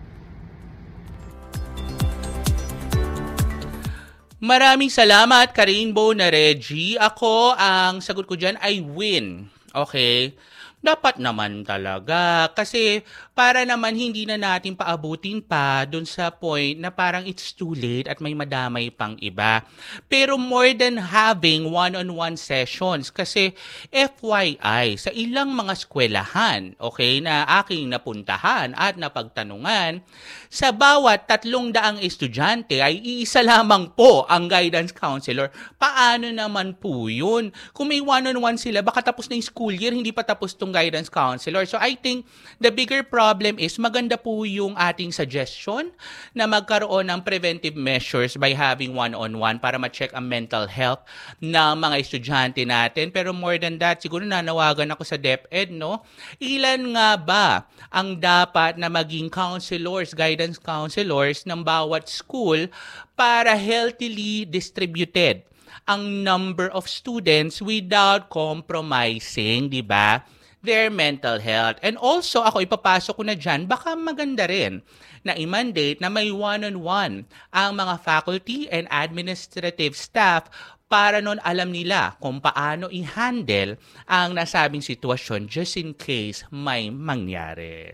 Maraming salamat, ka-Rainbow na Reggie. Ako, ang sagot ko dyan ay win. Okay? Dapat naman talaga. Kasi para naman hindi na natin paabutin pa dun sa point na parang it's too late at may madamay pang iba. Pero more than having one-on-one sessions, kasi F Y I, sa ilang mga eskwelahan, okay, na aking napuntahan at napagtanungan, sa bawat tatlong daang estudyante ay iisa lamang po ang guidance counselor. Paano naman po yun? Kung may one-on-one sila, baka tapos na yung school year, hindi pa tapos tong guidance counselor. So I think the bigger problem is maganda po yung ating suggestion na magkaroon ng preventive measures by having one-on-one para ma-check ang mental health ng mga estudyante natin. Pero more than that, siguro nanawagan ako sa DepEd, no? Ilan nga ba ang dapat na maging counselors, guidance counselors ng bawat school para healthily distributed ang number of students without compromising, di ba, their mental health. And also, ako ipapasok ko na dyan, baka maganda rin na i-mandate na may one-on-one ang mga faculty and administrative staff para nun alam nila kung paano i-handle ang nasabing sitwasyon just in case may mangyari.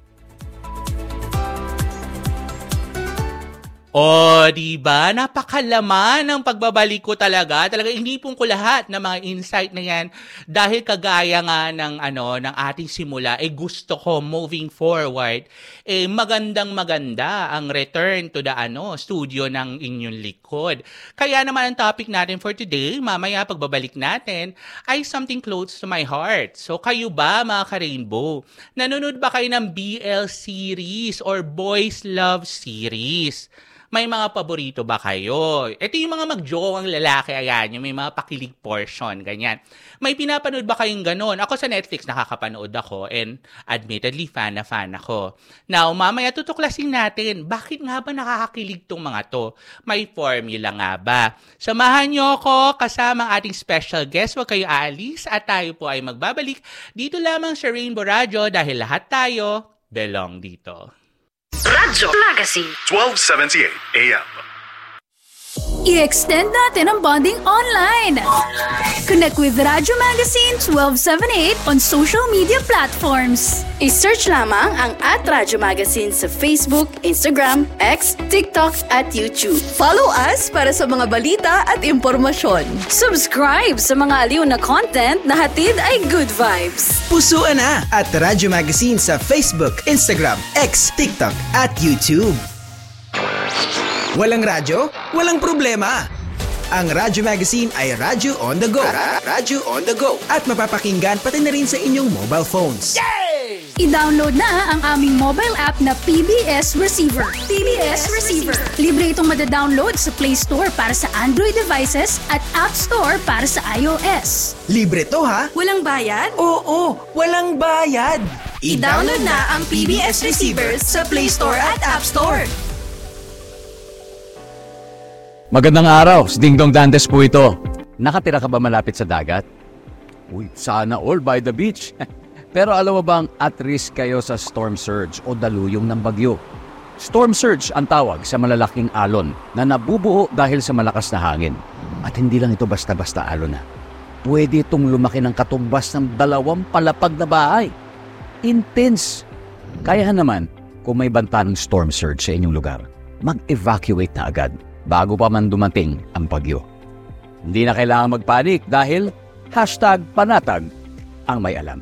O, diba? Napakalaman ng pagbabalik ko talaga. Talaga inipon ko lahat ng mga insight na yan dahil kagaya nga ng, ano, ng ating simula, eh gusto ko moving forward, eh magandang maganda ang return to the ano, studio ng inyong likod. Kaya naman ang topic natin for today, mamaya pagbabalik natin, ay something close to my heart. So kayo ba mga ka-Rainbow? Nanonood ba kayo ng B L series or Boys Love series? May mga paborito ba kayo? Ito yung mga magjowang lalaki, ayan, yung may mga pakilig portion, ganyan. May pinapanood ba kayong ganon? Ako sa Netflix nakakapanood ako and admittedly fan na fan ako. Now, mamaya tutuklasin natin, bakit nga ba nakakakilig tong mga to? May formula nga ba? Samahan nyo ako kasama ang ating special guest. Huwag kayo aalis at tayo po ay magbabalik dito lamang sa Rainbow Radio dahil lahat tayo belong dito. Radyo Magazine twelve seventy-eight A M. I-extend natin ang bonding online. Connect with Radyo Magazine twelve seventy-eight on social media platforms. I-search lamang ang at Radyo Magazine sa Facebook, Instagram, X, TikTok at YouTube. Follow us para sa mga balita at impormasyon. Subscribe sa mga aliw na content na hatid ay good vibes. Pusuan na at Radyo Magazine sa Facebook, Instagram, X, TikTok at YouTube. Walang radyo? Walang problema! Ang Radyo Magazine ay Radyo on the go. Radyo on the go. At mapapakinggan pati na rin sa inyong mobile phones. Yay! I-download na ang aming mobile app na P B S Receiver. P B S Receiver. Libre itong madadownload sa Play Store para sa Android devices at App Store para sa iOS. Libre to ha? Walang bayad? Oo, walang bayad. I-download na ang P B S Receiver sa Play Store at App Store. Magandang araw, si Dingdong Dantes po ito. Nakatira ka ba malapit sa dagat? Uy, sana all by the beach. Pero alam mo bang at risk kayo sa storm surge o daluyong ng bagyo? Storm surge ang tawag sa malalaking alon na nabubuo dahil sa malakas na hangin. At hindi lang ito basta-basta alon na. Pwede itong lumaki ng katumbas ng dalawang palapag na bahay. Intense. Kaya naman, kung may banta ng storm surge sa inyong lugar, mag-evacuate na agad bago pa man dumating ang bagyo. Hindi na kailangan magpanik dahil hashtag panatag ang may alam.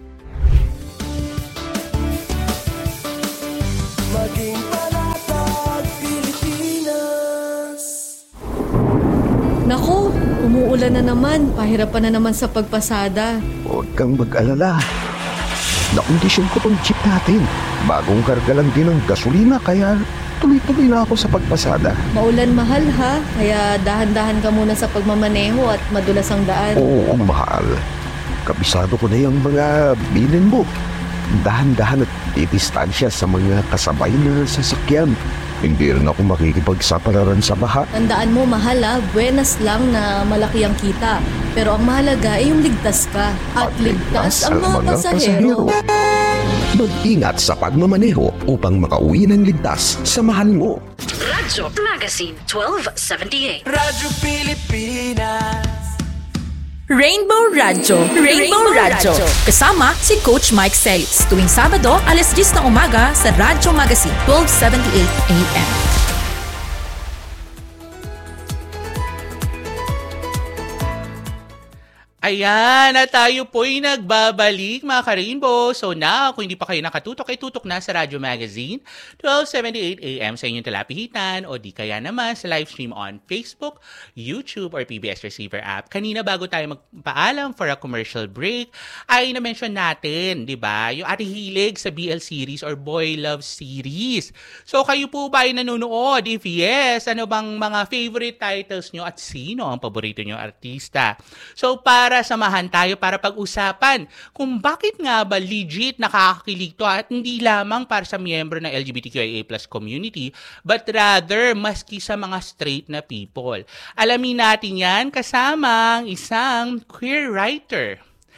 Maging panatag Pilipinas. Naku, umuulan na naman. Pahirapan na naman sa pagpasada. Huwag kang mag-alala. Nakondisyon ko tong jeep natin. Bagong karga lang din ng gasolina kaya tuloy-tuloy na ako sa pagpasada. Maulan mahal ha, kaya dahan-dahan ka muna sa pagmamaneho at madulas ang daan. Oo, mahal. Kabisado ko na yung mga bilin mo. Dahan-dahan at titistansya sa mga kasabay na sasakyan. Hindi rin ako makikipagsapalaran sa baha. Tandaan mo, mahal ha, buenas lang na malaki ang kita. Pero ang mahalaga ay yung ligtas ka. At, at ligtas, ligtas ang mga, mga pasahero. Mag-ingat sa pagmamaneho upang makauwi ng ligtas sa mahal mo. Radyo Magazine twelve seventy-eight. Radyo Pilipinas. Rainbow Radyo. Rainbow, Rainbow Radyo. Kasama si Coach Mike Celis. Tuwing Sabado, alas diyes ng umaga sa Radyo Magazine twelve seventy-eight A M. Ayan, at tayo po'y nagbabalik mga ka-Rainbow. So now, kung hindi pa kayo nakatutok, ay tutok na sa Radyo Magazine, twelve seventy-eight A M sa inyong talapihitan o di kaya naman sa live stream on Facebook, YouTube, or P B S Receiver app. Kanina bago tayo magpaalam for a commercial break, ay na-mention natin, di ba, yung ating hilig sa B L series or Boy Love series. So kayo po ba ay nanonood? If yes, ano bang mga favorite titles nyo at sino ang paborito nyo artista? So para samahan tayo para pag-usapan kung bakit nga ba legit nakakakilig to at hindi lamang para sa miyembro ng L G B T Q I A plus community but rather maski sa mga straight na people. Alamin natin yan kasamang isang queer writer,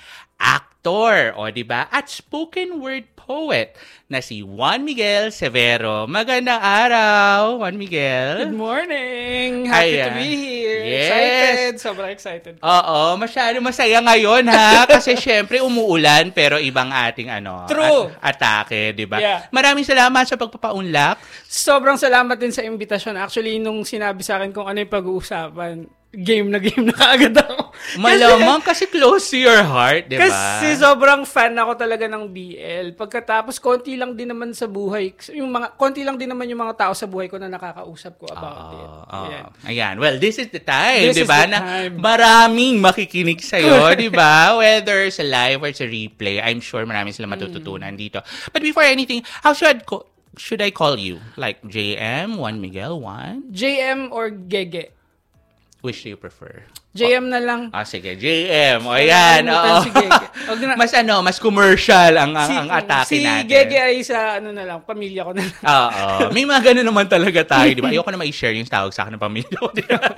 actor, o diba, at spoken word poet na si Juan Miguel Severo. Magandang araw, Juan Miguel. Good morning! Happy Ayan. to be here. Yes. Excited. Sobrang excited. Oo, masyado masaya ngayon ha. Kasi syempre umuulan pero ibang ating ano, True. At- atake, di ba? Yeah. Maraming salamat sa pagpapaunlak. Sobrang salamat din sa invitasyon. Actually, nung sinabi sa akin kung ano yung pag-uusapan, game na game na kaagad ako. Malamang kasi close to your heart, di ba? Kasi sobrang fan ako talaga ng B L. Pagkatapos, konti lang din naman sa buhay. Yung mga, konti lang din naman yung mga tao sa buhay ko na nakakausap ko about oh, it. Oh. Ayan. Ayan. Well, this is the time, This di is ba? the Na time. maraming makikinig sa'yo, di ba? Whether sa live or sa replay, I'm sure maraming sila matututunan mm. dito. But before anything, how should co- should I call you? Like J M, Juan Miguel, Juan? J M or Gege? Which do you prefer? J M na lang. Ah, sige. J M. O, yan. Oo. Si Gege. Na, mas ano, mas commercial ang, ang, si, ang atake si natin. Si Gege ay sa, ano na lang, pamilya ko na lang. Oo. May mga ganun naman talaga tayo, di ba? Ayoko na ma-share yung tawag sa akin ng pamilya ko.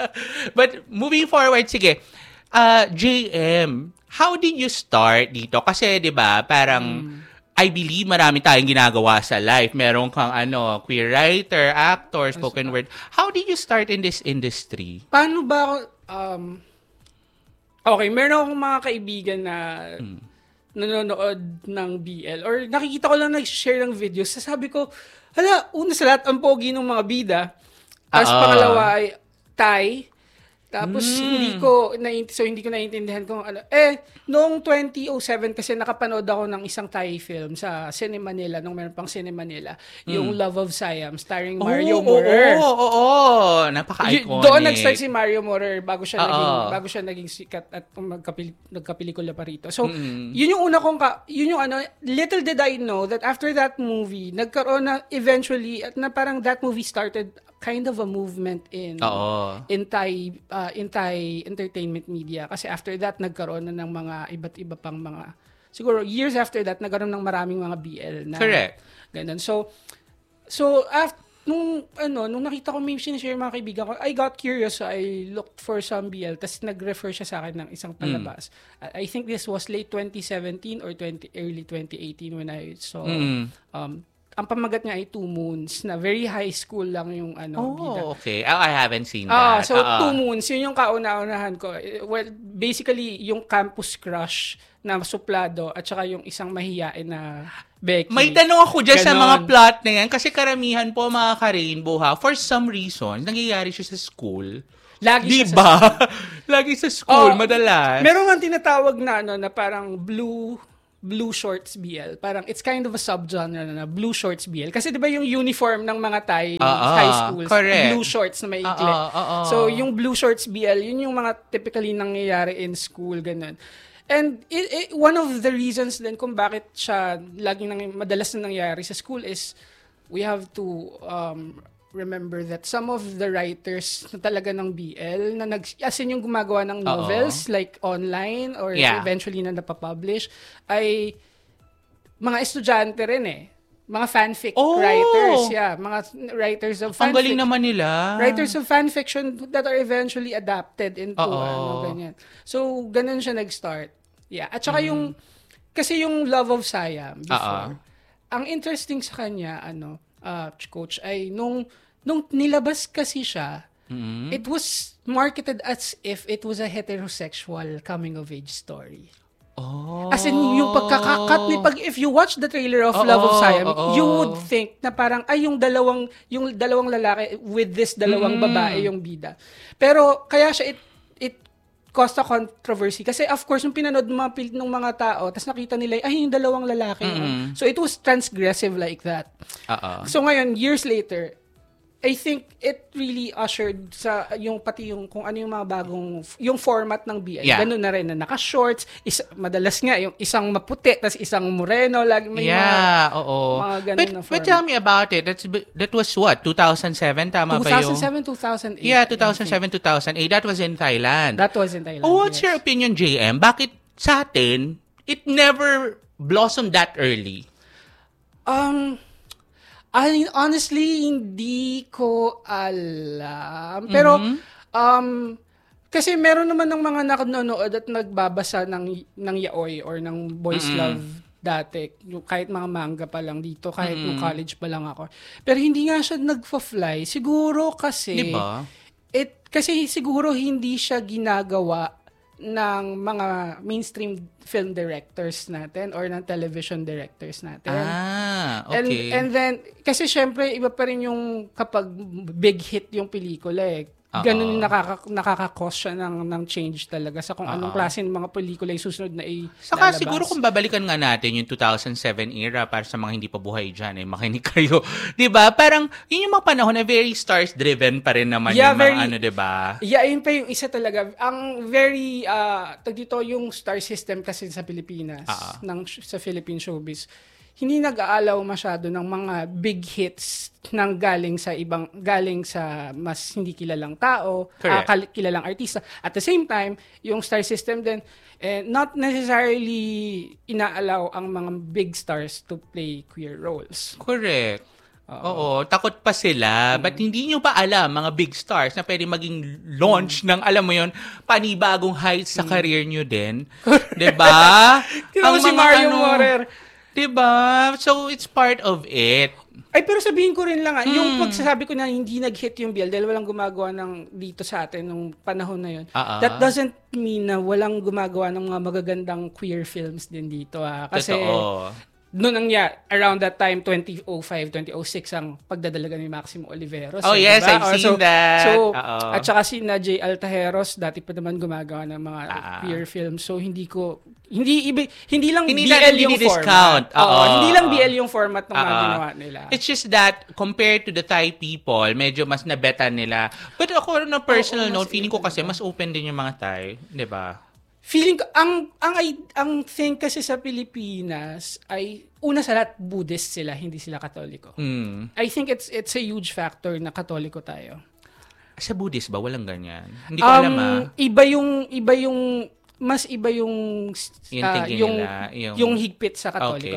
But moving forward, sige. Uh, J M, how did you start dito? Kasi, di ba, parang... Hmm. I believe marami tayong ginagawa sa life. Meron kang ano, queer writer, actor, spoken word. How did you start in this industry? Paano ba ako, um, okay, meron akong mga kaibigan na hmm. nanonood ng B L or nakikita ko lang nag-share ng videos. Sasabi ko, hala, una sa lahat, ang pogi ng mga bida. Tapos Uh-oh. pangalawa ay Thai. Tapos mm. hindi ko na so hindi ko naiintindihan kung ano. Eh noong twenty oh seven kasi nakapanood ako ng isang Thai film sa Cine Manila nung meron pang Cine Manila, mm. yung Love of Siam starring oh, Mario Morer. Oo, oo, oo. Napaka-iconic. Doon nag-start si Mario Morer bago siya Uh-oh. naging bago siya naging sikat at magkapil, nagkapelikula pa rito. So mm-hmm. yun yung una kong ka, yun yung ano, little did I know that after that movie, nagkaroon na eventually at na parang that movie started kind of a movement in Oo. in Thai uh, in Thai entertainment media kasi after that nagkaroon na ng mga iba't iba pang mga siguro years after that nagkaroon ng maraming mga B L na correct ganun. So so after nung, ano, nung nakita ko may sinishare mga kaibigan ko, I got curious, so I looked for some B L, tas nag-refer siya sa akin ng isang palabas. Mm. I think this was late twenty seventeen or twenty, early twenty eighteen when I saw, mm. um, ang pamagat niya ay Two Moons, na very high school lang yung ano, oh, bida. Okay. Oh, I haven't seen that. Ah, so Uh-oh. Two Moons, yun yung kauna-unahan ko. Well, basically, yung campus crush na suplado at saka yung isang mahiyain na Becky. May tanong ako dyan Ganon. sa mga plot na yan kasi karamihan po mga ka-rainbow ha, for some reason, nangyayari siya sa school. Lagi diba? siya sa school. Lagi sa school, Oh, madalas. Meron nga tinatawag na ano na parang blue blue shorts B L. Parang it's kind of a subgenre na, na blue shorts B L. Kasi 'di ba yung uniform ng mga Thai Uh-oh, high schools, correct. blue shorts na maikli. Uh-oh, uh-oh. So yung blue shorts B L, yun yung mga typically nangyayari in school ganun. And it, it, one of the reasons then kung bakit siya laging nang, madalas na nangyayari sa school is we have to um, remember that some of the writers na talaga ng B L na nag as in yung gumagawa ng novels Uh-oh. like online or yeah. eventually na napapublish ay mga estudyante rin eh. Mga fanfic oh! writers, yeah. Mga writers of fanfic. Ang galing naman nila. Writers of fanfiction that are eventually adapted into Uh-oh. ano, ganyan. So, ganun siya nag-start. Yeah. At saka mm. yung, kasi yung Love of Siam before, Uh-oh. ang interesting sa kanya, ano, uh, coach, ay nung, nung nilabas kasi siya, mm-hmm. it was marketed as if it was a heterosexual coming-of-age story. Oh. As in, yung pagkakakat ni pag if you watch the trailer of oh, Love of Siam, oh, oh. you would think na parang ay yung dalawang yung dalawang lalaki with this dalawang mm. babae yung bida. Pero kaya siya it it caused a controversy kasi of course yung pinanood ng mga ng mga tao tapos nakita nila ay yung dalawang lalaki. Mm. So it was transgressive like that. Uh-uh. So ngayon years later, I think it really ushered sa yung pati yung kung ano yung mga bagong yung format ng B L. Yeah. Ganun na rin na naka-shorts, isa, madalas nga yung isang maputi tas isang moreno lagi may yeah, mga, oo. mga ganun but, na format. But tell me about it. That's that was what? two thousand seven tama two thousand seven, ba yung two thousand eight Yeah, two thousand seven, two thousand eight That was in Thailand. That was in Thailand. Oh, what's yes. your opinion, J M? Bakit sa atin it never blossomed that early? Um I, honestly, hindi ko alam. Pero, mm-hmm. um, kasi meron naman ng mga nanonood at nagbabasa ng, ng yaoi or ng boys mm-hmm. love dati. Kahit mga manga pa lang dito, kahit mm-hmm. nung college pa lang ako. Pero hindi nga siya nagfa-fly. Siguro kasi, diba? it, kasi siguro hindi siya ginagawa ng mga mainstream film directors natin or ng television directors natin. Ah, okay. And, and then, kasi syempre, iba pa rin yung kapag big hit yung pelikula eh. Uh-oh. Ganun nakaka, nakaka-cause siya ng, ng change talaga sa kung Uh-oh. anong klase ng mga pelikula yung susunod na i- Saka lalabas. siguro kung babalikan nga natin yung two thousand seven era para sa mga hindi pa buhay dyan, eh, makinig kayo. Diba? Parang yun yung mga panahon na very stars-driven pa rin naman yeah, yung very, mga ano, diba? Yeah, yun pa yung isa talaga. Ang very, uh, tag dito yung star system kasi sa Pilipinas, Uh-oh. ng, sa Philippine showbiz, hindi nag-aalaw masyado ng mga big hits nang galing sa ibang galing sa mas hindi kilalang tao, uh, kilalang artista. At the same time, yung star system din eh, not necessarily inaalaw ang mga big stars to play queer roles. Correct. Uh-oh. Oo, takot pa sila. Mm-hmm. But hindi nyo pa alam, mga big stars, na pwede maging launch mm-hmm. ng, alam mo yun, panibagong heights sa mm-hmm. career nyo din. Diba? Ang si Mario ano, Morer. Diba? So, it's part of it. Ay, pero sabihin ko rin lang, ah, mm. yung pagsasabi ko na hindi nag-hit yung B L dahil walang gumagawa ng dito sa atin nung panahon na yun, uh-uh. that doesn't mean na walang gumagawa ng mga magagandang queer films din dito. Ah. Kasi, totoo. Noon ang ya, around that time, twenty oh five, twenty oh six, ang pagdadalaga ni Maximo Oliveros. Oh, yes, diba? I've Or, seen so, that. So, Uh-oh. at saka si na J. Altajeros, dati pa naman gumagawa ng mga uh-huh. queer films. So, hindi ko, hindi ibi, hindi lang hindi B L yung discount. format. Oo, hindi lang B L yung format ng mga ginawa nila. It's just that, compared to the Thai people, medyo mas nabetan nila. But ako, na personal oh, note, feeling ko kasi mas open din yung mga Thai. Diba? Feeling ko, ang, ang, ang thing kasi sa Pilipinas ay, una sa lahat, Buddhist sila, hindi sila Katoliko. Mm. I think it's it's a huge factor na Katoliko tayo. Sa Buddhist ba? Walang ganyan? Hindi ko um, alam ah. Iba yung, iba yung, mas iba yung, yung, uh, yung, nila, yung, yung higpit sa Katoliko. Okay.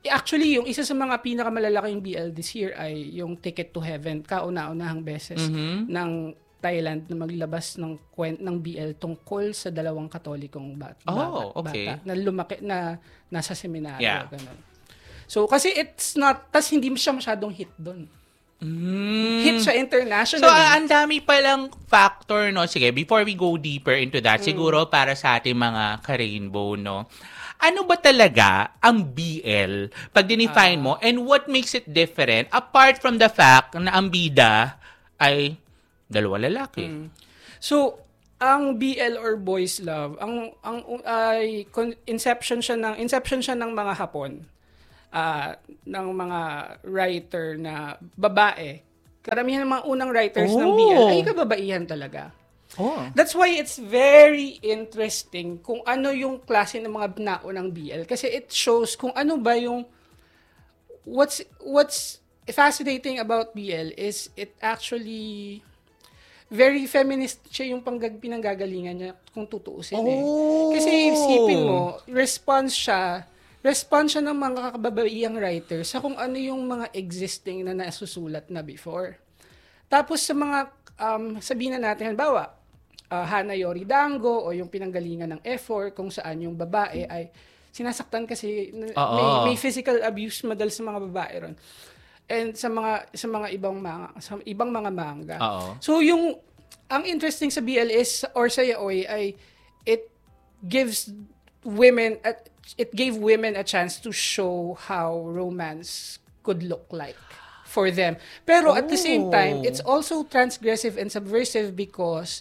actually, yung isa sa mga pinakamalalaking B L this year ay yung Ticket to Heaven, kauna-unahang beses Mhm. ng Thailand na maglabas ng kwent ng B L tungkol sa dalawang katolikong bat- Oh, bata, okay. bata na lumaki na nasa seminaryo, Yeah. ganun. So kasi it's not, tas hindi siya masyadong hit doon. Mm. Hit siya internationally. So, ah, ang dami palang factor, no? Sige, before we go deeper into that, Mm. siguro para sa ating mga ka-rainbow, no? Ano ba talaga ang B L pag dinefine mo and what makes it different apart from the fact na ang bida ay dalawa lalaki? Mm. So, ang B L or boys love, ang ang ay con- inception siya ng inception siya ng mga Hapon. Ah, ng mga writer na babae. Karamihan ng mga unang writers ng B L Oh. ay kababaihan talaga. Oh. That's why it's very interesting kung ano yung klase ng mga naunang B L kasi it shows kung ano ba yung what's what's fascinating about B L is it actually very feminist siya yung panggag pinanggagalingan niya kung tutuusin eh. Oh. Kasi isipin mo, response siya response siya ng mga kababaihang writers sa kung ano yung mga existing na nasusulat na before. Tapos sa mga, um, sabihin na natin, halimbawa, uh, Hana Yori Dango o yung pinanggalingan ng F four kung saan yung babae ay sinasaktan kasi n- may, may physical abuse madalas sa mga babae ron. And sa mga sa mga ibang mga sa ibang mga manga. Oo. So yung ang interesting sa B L is or sa yaoi ay it gives women at it gave women a chance to show how romance could look like for them. Pero at the same time, it's also transgressive and subversive because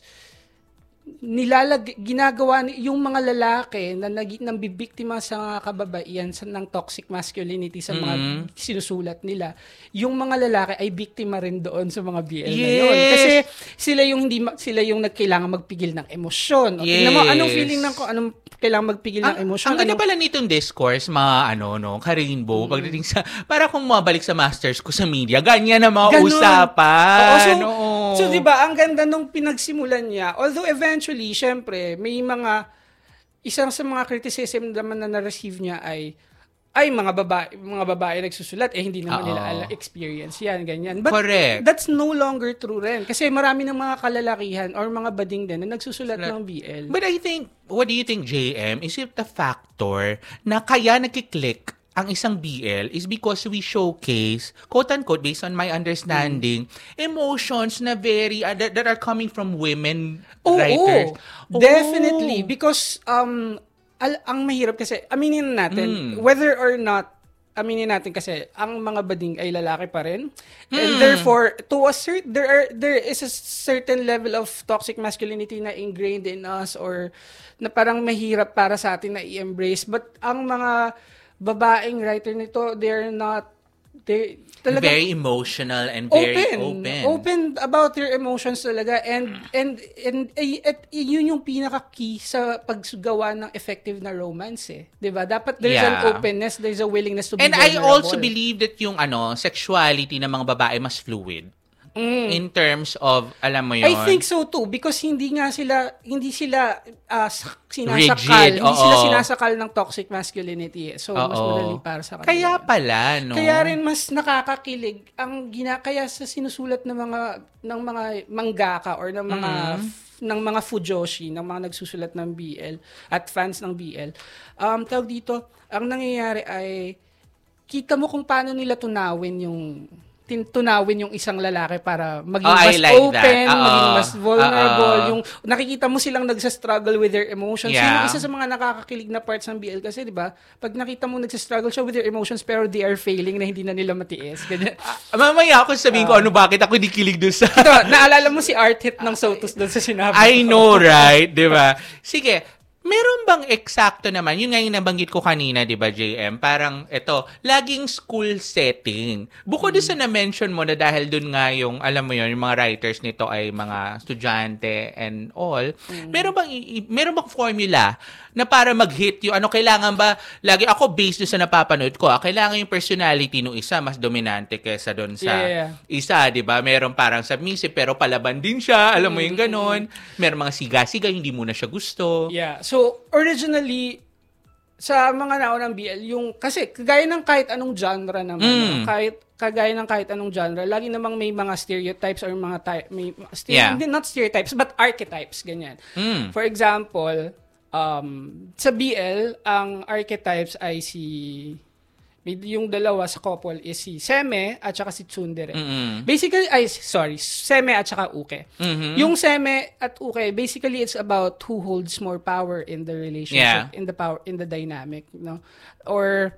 nilalag ginagawa ni- yung mga lalaki na nag nambibiktima sa kababaihan sa ng toxic masculinity sa mga Mhm. sinusulat nila, yung mga lalaki ay biktima rin doon sa mga B L na Yes. yun. Kasi sila yung hindi ma- sila yung nagkailangan magpigil ng emosyon. O, tingnan mo, Yes. anong feeling ng ko anong kailangan magpigil ng Ang, emosyon? ang ganda Anong- pala nitong discourse, mga ano, no, ka-rainbow, Mm. pagdating sa, para kung mabalik sa masters ko sa media, ganyan na mga Ganun. usapan. Oo, so, Oo. so, di ba, ang ganda nung pinagsimulan niya. Although eventually, syempre, may mga, isang sa mga criticism naman na na-receive niya ay, ay, mga babae, mga babae nagsusulat, eh, hindi naman Oo. nila ala experience yan, ganyan. But Correct. that's no longer true rin. Kasi marami ng mga kalalakihan or mga bading din na nagsusulat ng B L. But I think, what do you think, J M? Is it the factor na kaya nagkiklik ang isang B L is because we showcase, quote-unquote, based on my understanding, emotions na very, uh, that, that are coming from women Oo, writers. oo. Definitely. Because, um, al- ang mahirap kasi, aminin natin, Mm. whether or not, aminin natin kasi, ang mga bading ay lalaki pa rin. And Mm. therefore, to a cert, there are, there is a certain level of toxic masculinity na ingrained in us or na parang mahirap para sa atin na i-embrace. But ang mga babaeng writer nito, they're not, they, talagang, Very emotional and very open. open. Open about your emotions talaga and and and, and, at yun yung pinaka key sa paggawa ng effective na romance eh. 'Di ba? Dapat there's Yeah. an openness, there's a willingness to be And I vulnerable. also believe that yung ano, sexuality ng mga babae mas fluid. Mm. In terms of, alam mo yun? I think so too because hindi nga sila hindi sila uh, sinasakal, Rigid, hindi sila oo. sinasakal ng toxic masculinity. Eh. So mas Oo. madali para sa kanila. Kaya pala, no? Kaya rin mas nakakakilig ang gina kaya sa sinusulat ng mga ng mga mangaka or ng mga Mhm. f- ng mga fujoshi, ng mga nagsusulat ng B L at fans ng B L. Um tawag dito, ang nangyayari ay kita mo kung paano nila tunawin yung tin- tunawin yung isang lalaki para maging Oh, I mas like open, that. Oo. maging mas vulnerable, Oo. yung nakikita mo silang nagsa-struggle with their emotions. Yeah. Yun yung isa sa mga nakakakilig na parts ng B L kasi, di ba? Pag nakita mo nagsa-struggle siya with their emotions pero they are failing na hindi na nila matiis. Ganyan. Ah, mamaya ako sabihin ko ano bakit ako di kilig doon sa... Ito, naalala mo si Art Hit ng Sotus doon sa sinabi. I ko. know, right? Di ba? Sige, meron bang eksakto naman, yun nga yung nabanggit ko kanina, di ba, J M? Parang, ito, laging school setting. Bukod mm. sa na-mention mo na dahil dun nga yung, alam mo yun, yung mga writers nito ay mga estudyante and all, mm. meron bang, i- meron bang formula na para mag-hit yung, ano, kailangan ba, lagi, ako based dun sa napapanood ko, ah, kailangan yung personality ng isa mas dominante kaysa dun sa Yeah, yeah. isa, di ba? Meron parang submissive, pero palaban din siya, alam mo yung Mm, ganon. Meron mga siga-siga, hindi mo na siya gusto. Yeah. So, originally, sa mga naunang B L, yung, kasi kagaya ng kahit anong genre naman, Mm. no? kahit, kagaya ng kahit anong genre, lagi namang may mga stereotypes or mga, ty- may, stereo, Yeah. hindi, not stereotypes, but archetypes, ganyan. Mm. For example, um, sa B L, ang archetypes ay si, may, yung dalawa sa couple is si Seme at saka si Tsundere. Mm-mm. Basically, ay, sorry, Seme at saka Uke. Mhm. Yung Seme at Uke, basically it's about who holds more power in the relationship, Yeah. in the power, in the dynamic, no? Or,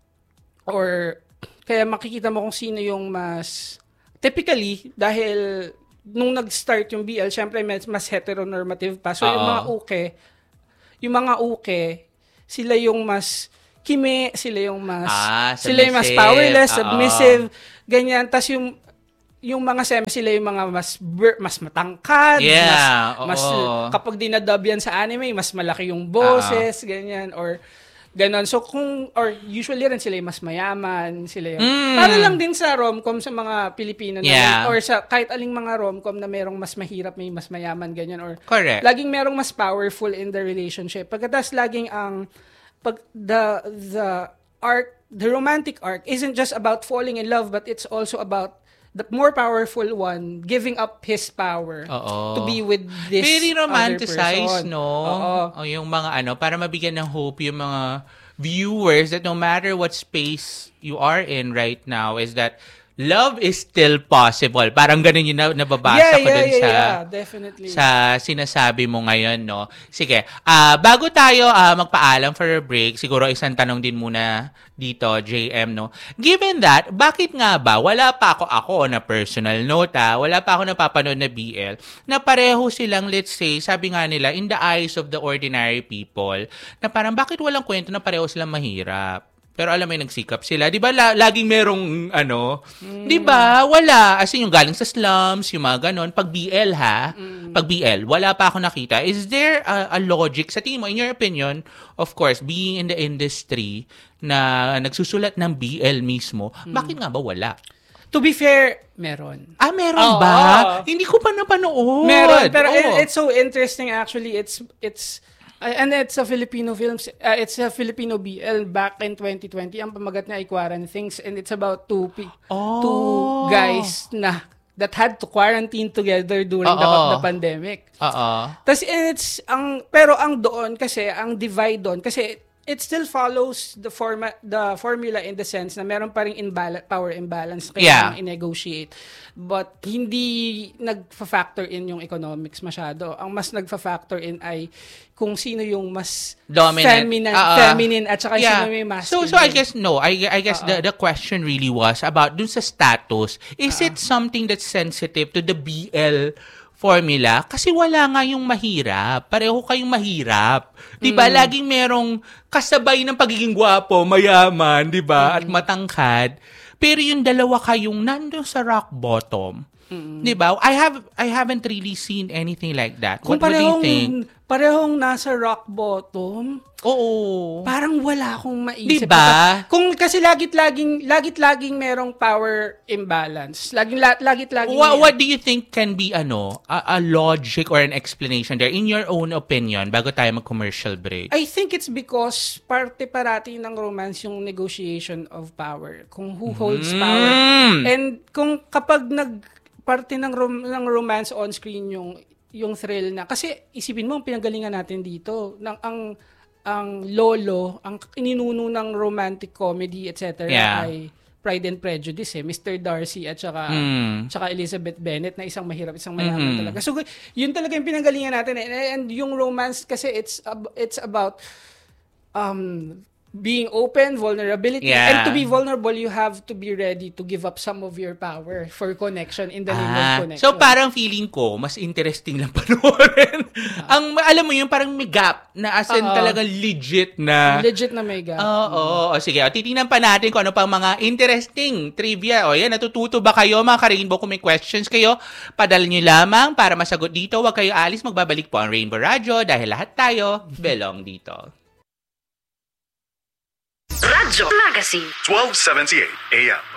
or, kaya makikita mo kung sino yung mas, typically, dahil nung nag-start yung B L, syempre mas, mas heteronormative pa. So, yung Oo. mga Uke, yung mga Uke, sila yung mas kime, sila yung mas, Ah, sila yung mas submissive. powerless, Oo. submissive, ganyan. Tas yung, yung mga Seme, sila yung mga mas ber- mas matangkad, Yeah, mas, mas oo. kapag dinadub yan sa anime, mas malaki yung boses, ganyan, or ganon. So kung, or usually rin sila yung mas mayaman, sila yung, Mm. para lang din sa rom-com sa mga Pilipino na, Yeah. or sa kahit aling mga rom-com na merong mas mahirap, may mas mayaman, ganyan, or Correct. laging merong mas powerful in the relationship. Pagkatapos laging ang, pag, the, the arc, the romantic arc isn't just about falling in love, but it's also about the more powerful one giving up his power Oo. to be with this Very other romanticized, person. no? Oo. O yung mga ano, para mabigyan ng hope yung mga viewers that no matter what space you are in right now is that love is still possible. Parang ganun yung na- nababasa Yeah, ko yeah, dun yeah, sa yeah, definitely. sa sinasabi mo ngayon, no? Sige, ah bago tayo ah, magpaalam for a break, siguro isang tanong din muna dito, J M, no? Given that, bakit nga ba, wala pa ako ako na personal note, ah, wala pa ako napapanood na B L, na pareho silang, let's say, sabi nga nila, in the eyes of the ordinary people, na parang bakit walang kwento na pareho silang mahirap? Pero alam mo yung nagsikap sila. Di ba la- laging merong ano? Mm. Di ba? Wala. As in yung galing sa slums, yung mga ganon. Pag B L ha? Mm. Pag B L, wala pa ako nakita. Is there a, a logic? Sa tingin mo, in your opinion, of course, being in the industry na nagsusulat ng B L mismo, Mm. bakit nga ba wala? To be fair, meron. Ah, meron Oo. ba? Hindi ko pa napanood. Meron, pero Oo. it- it's so interesting actually. It's it's uh, and it's a Filipino films. Uh, it's a Filipino B L back in twenty twenty. Ang pamagat niya ay Quarantine Things, and it's about two pe- Oh. two guys na that had to quarantine together during the, Oo. the pandemic. Oo. Tas it's ang pero ang doon kasi ang divide doon kasi it still follows the format the formula in the sense na meron pa ring imbal- power imbalance kaya Yeah. i-negotiate, but hindi nagfa-factor in yung economics masyado. Ang mas nagfa-factor in ay kung sino yung mas Dominant. feminine, Ah, ah. feminine at saka Yeah. sino may So masculine. so I guess no. I I guess Oo. the the question really was about dun sa status. Is it something that's sensitive to the B L formula? Kasi wala nga yung mahirap. Pareho kayong mahirap. 'Di ba? Mm. Laging merong kasabay ng pagiging gwapo, mayaman, 'di ba? At matangkad. Pero yung dalawa kayong nandun sa rock bottom. 'Di ba? I have I haven't really seen anything like that. Kung What, what do you parehong, think? parehong nasa rock bottom, oo. Parang wala akong maisip. Diba? Kung kasi lagit-laging lagit-laging merong power imbalance. Laging la- lagit-laging What, may- what do you think can be ano a, a logic or an explanation there in your own opinion bago tayo mag-commercial break? I think it's because parte parati ng romance yung negotiation of power. Kung who holds Mm. power. And kung kapag nag parte ng rom- ng romance on screen yung yung thrill na kasi isipin mo ang pinanggalingan natin dito ng ang ang lolo, ang ininuno ng romantic comedy et cetera Yeah. ay Pride and Prejudice eh, Mister Darcy at saka Mm. tsaka Elizabeth Bennet na isang mahirap, isang mayaman Mhm. talaga. So yun talaga yung pinanggalingan natin eh. and, and yung romance kasi it's ab- it's about um being open, vulnerability, Yeah. and to be vulnerable you have to be ready to give up some of your power for connection in the name of Ah, connection. so parang feeling ko mas interesting lang panoorin. Ang alam mo yun parang may gap na as in Oo. talagang legit na. Legit na may gap. Oo, o sige, o, titingnan pa natin kung ano pang mga interesting trivia. O yan, natututo ba kayo mga ka-Rainbow? Kung may questions kayo, padala nyo lamang para masagot dito. Huwag kayo alis, magbabalik po ang Rainbow Radio dahil lahat tayo belong dito. Radyo Magazine twelve seventy-eight A M.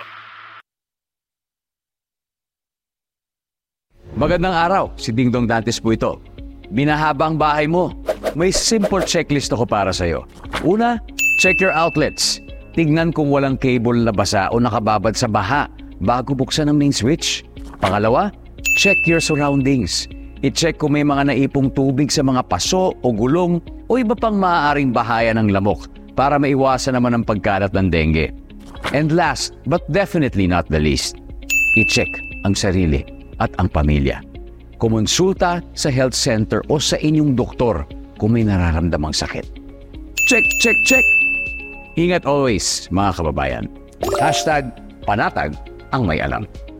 Magandang araw, si Dingdong Dantes po ito. Binahaba ang bahay mo. May simple checklist ako para sa'yo. Una, Check your outlets. Tignan kung walang cable na basa o nakababad sa baha bago buksan ang main switch. Pangalawa, check your surroundings. I-check kung may mga naipong tubig sa mga paso o gulong o iba pang maaaring bahaya ng lamok para maiwasan naman ang pagkalat ng dengue. And last, but definitely not the least, i-check ang sarili at ang pamilya. Kumonsulta sa health center o sa inyong doktor kung may nararamdamang sakit. Check, check, check! Ingat always, mga kababayan. Hashtag panatag ang may alam.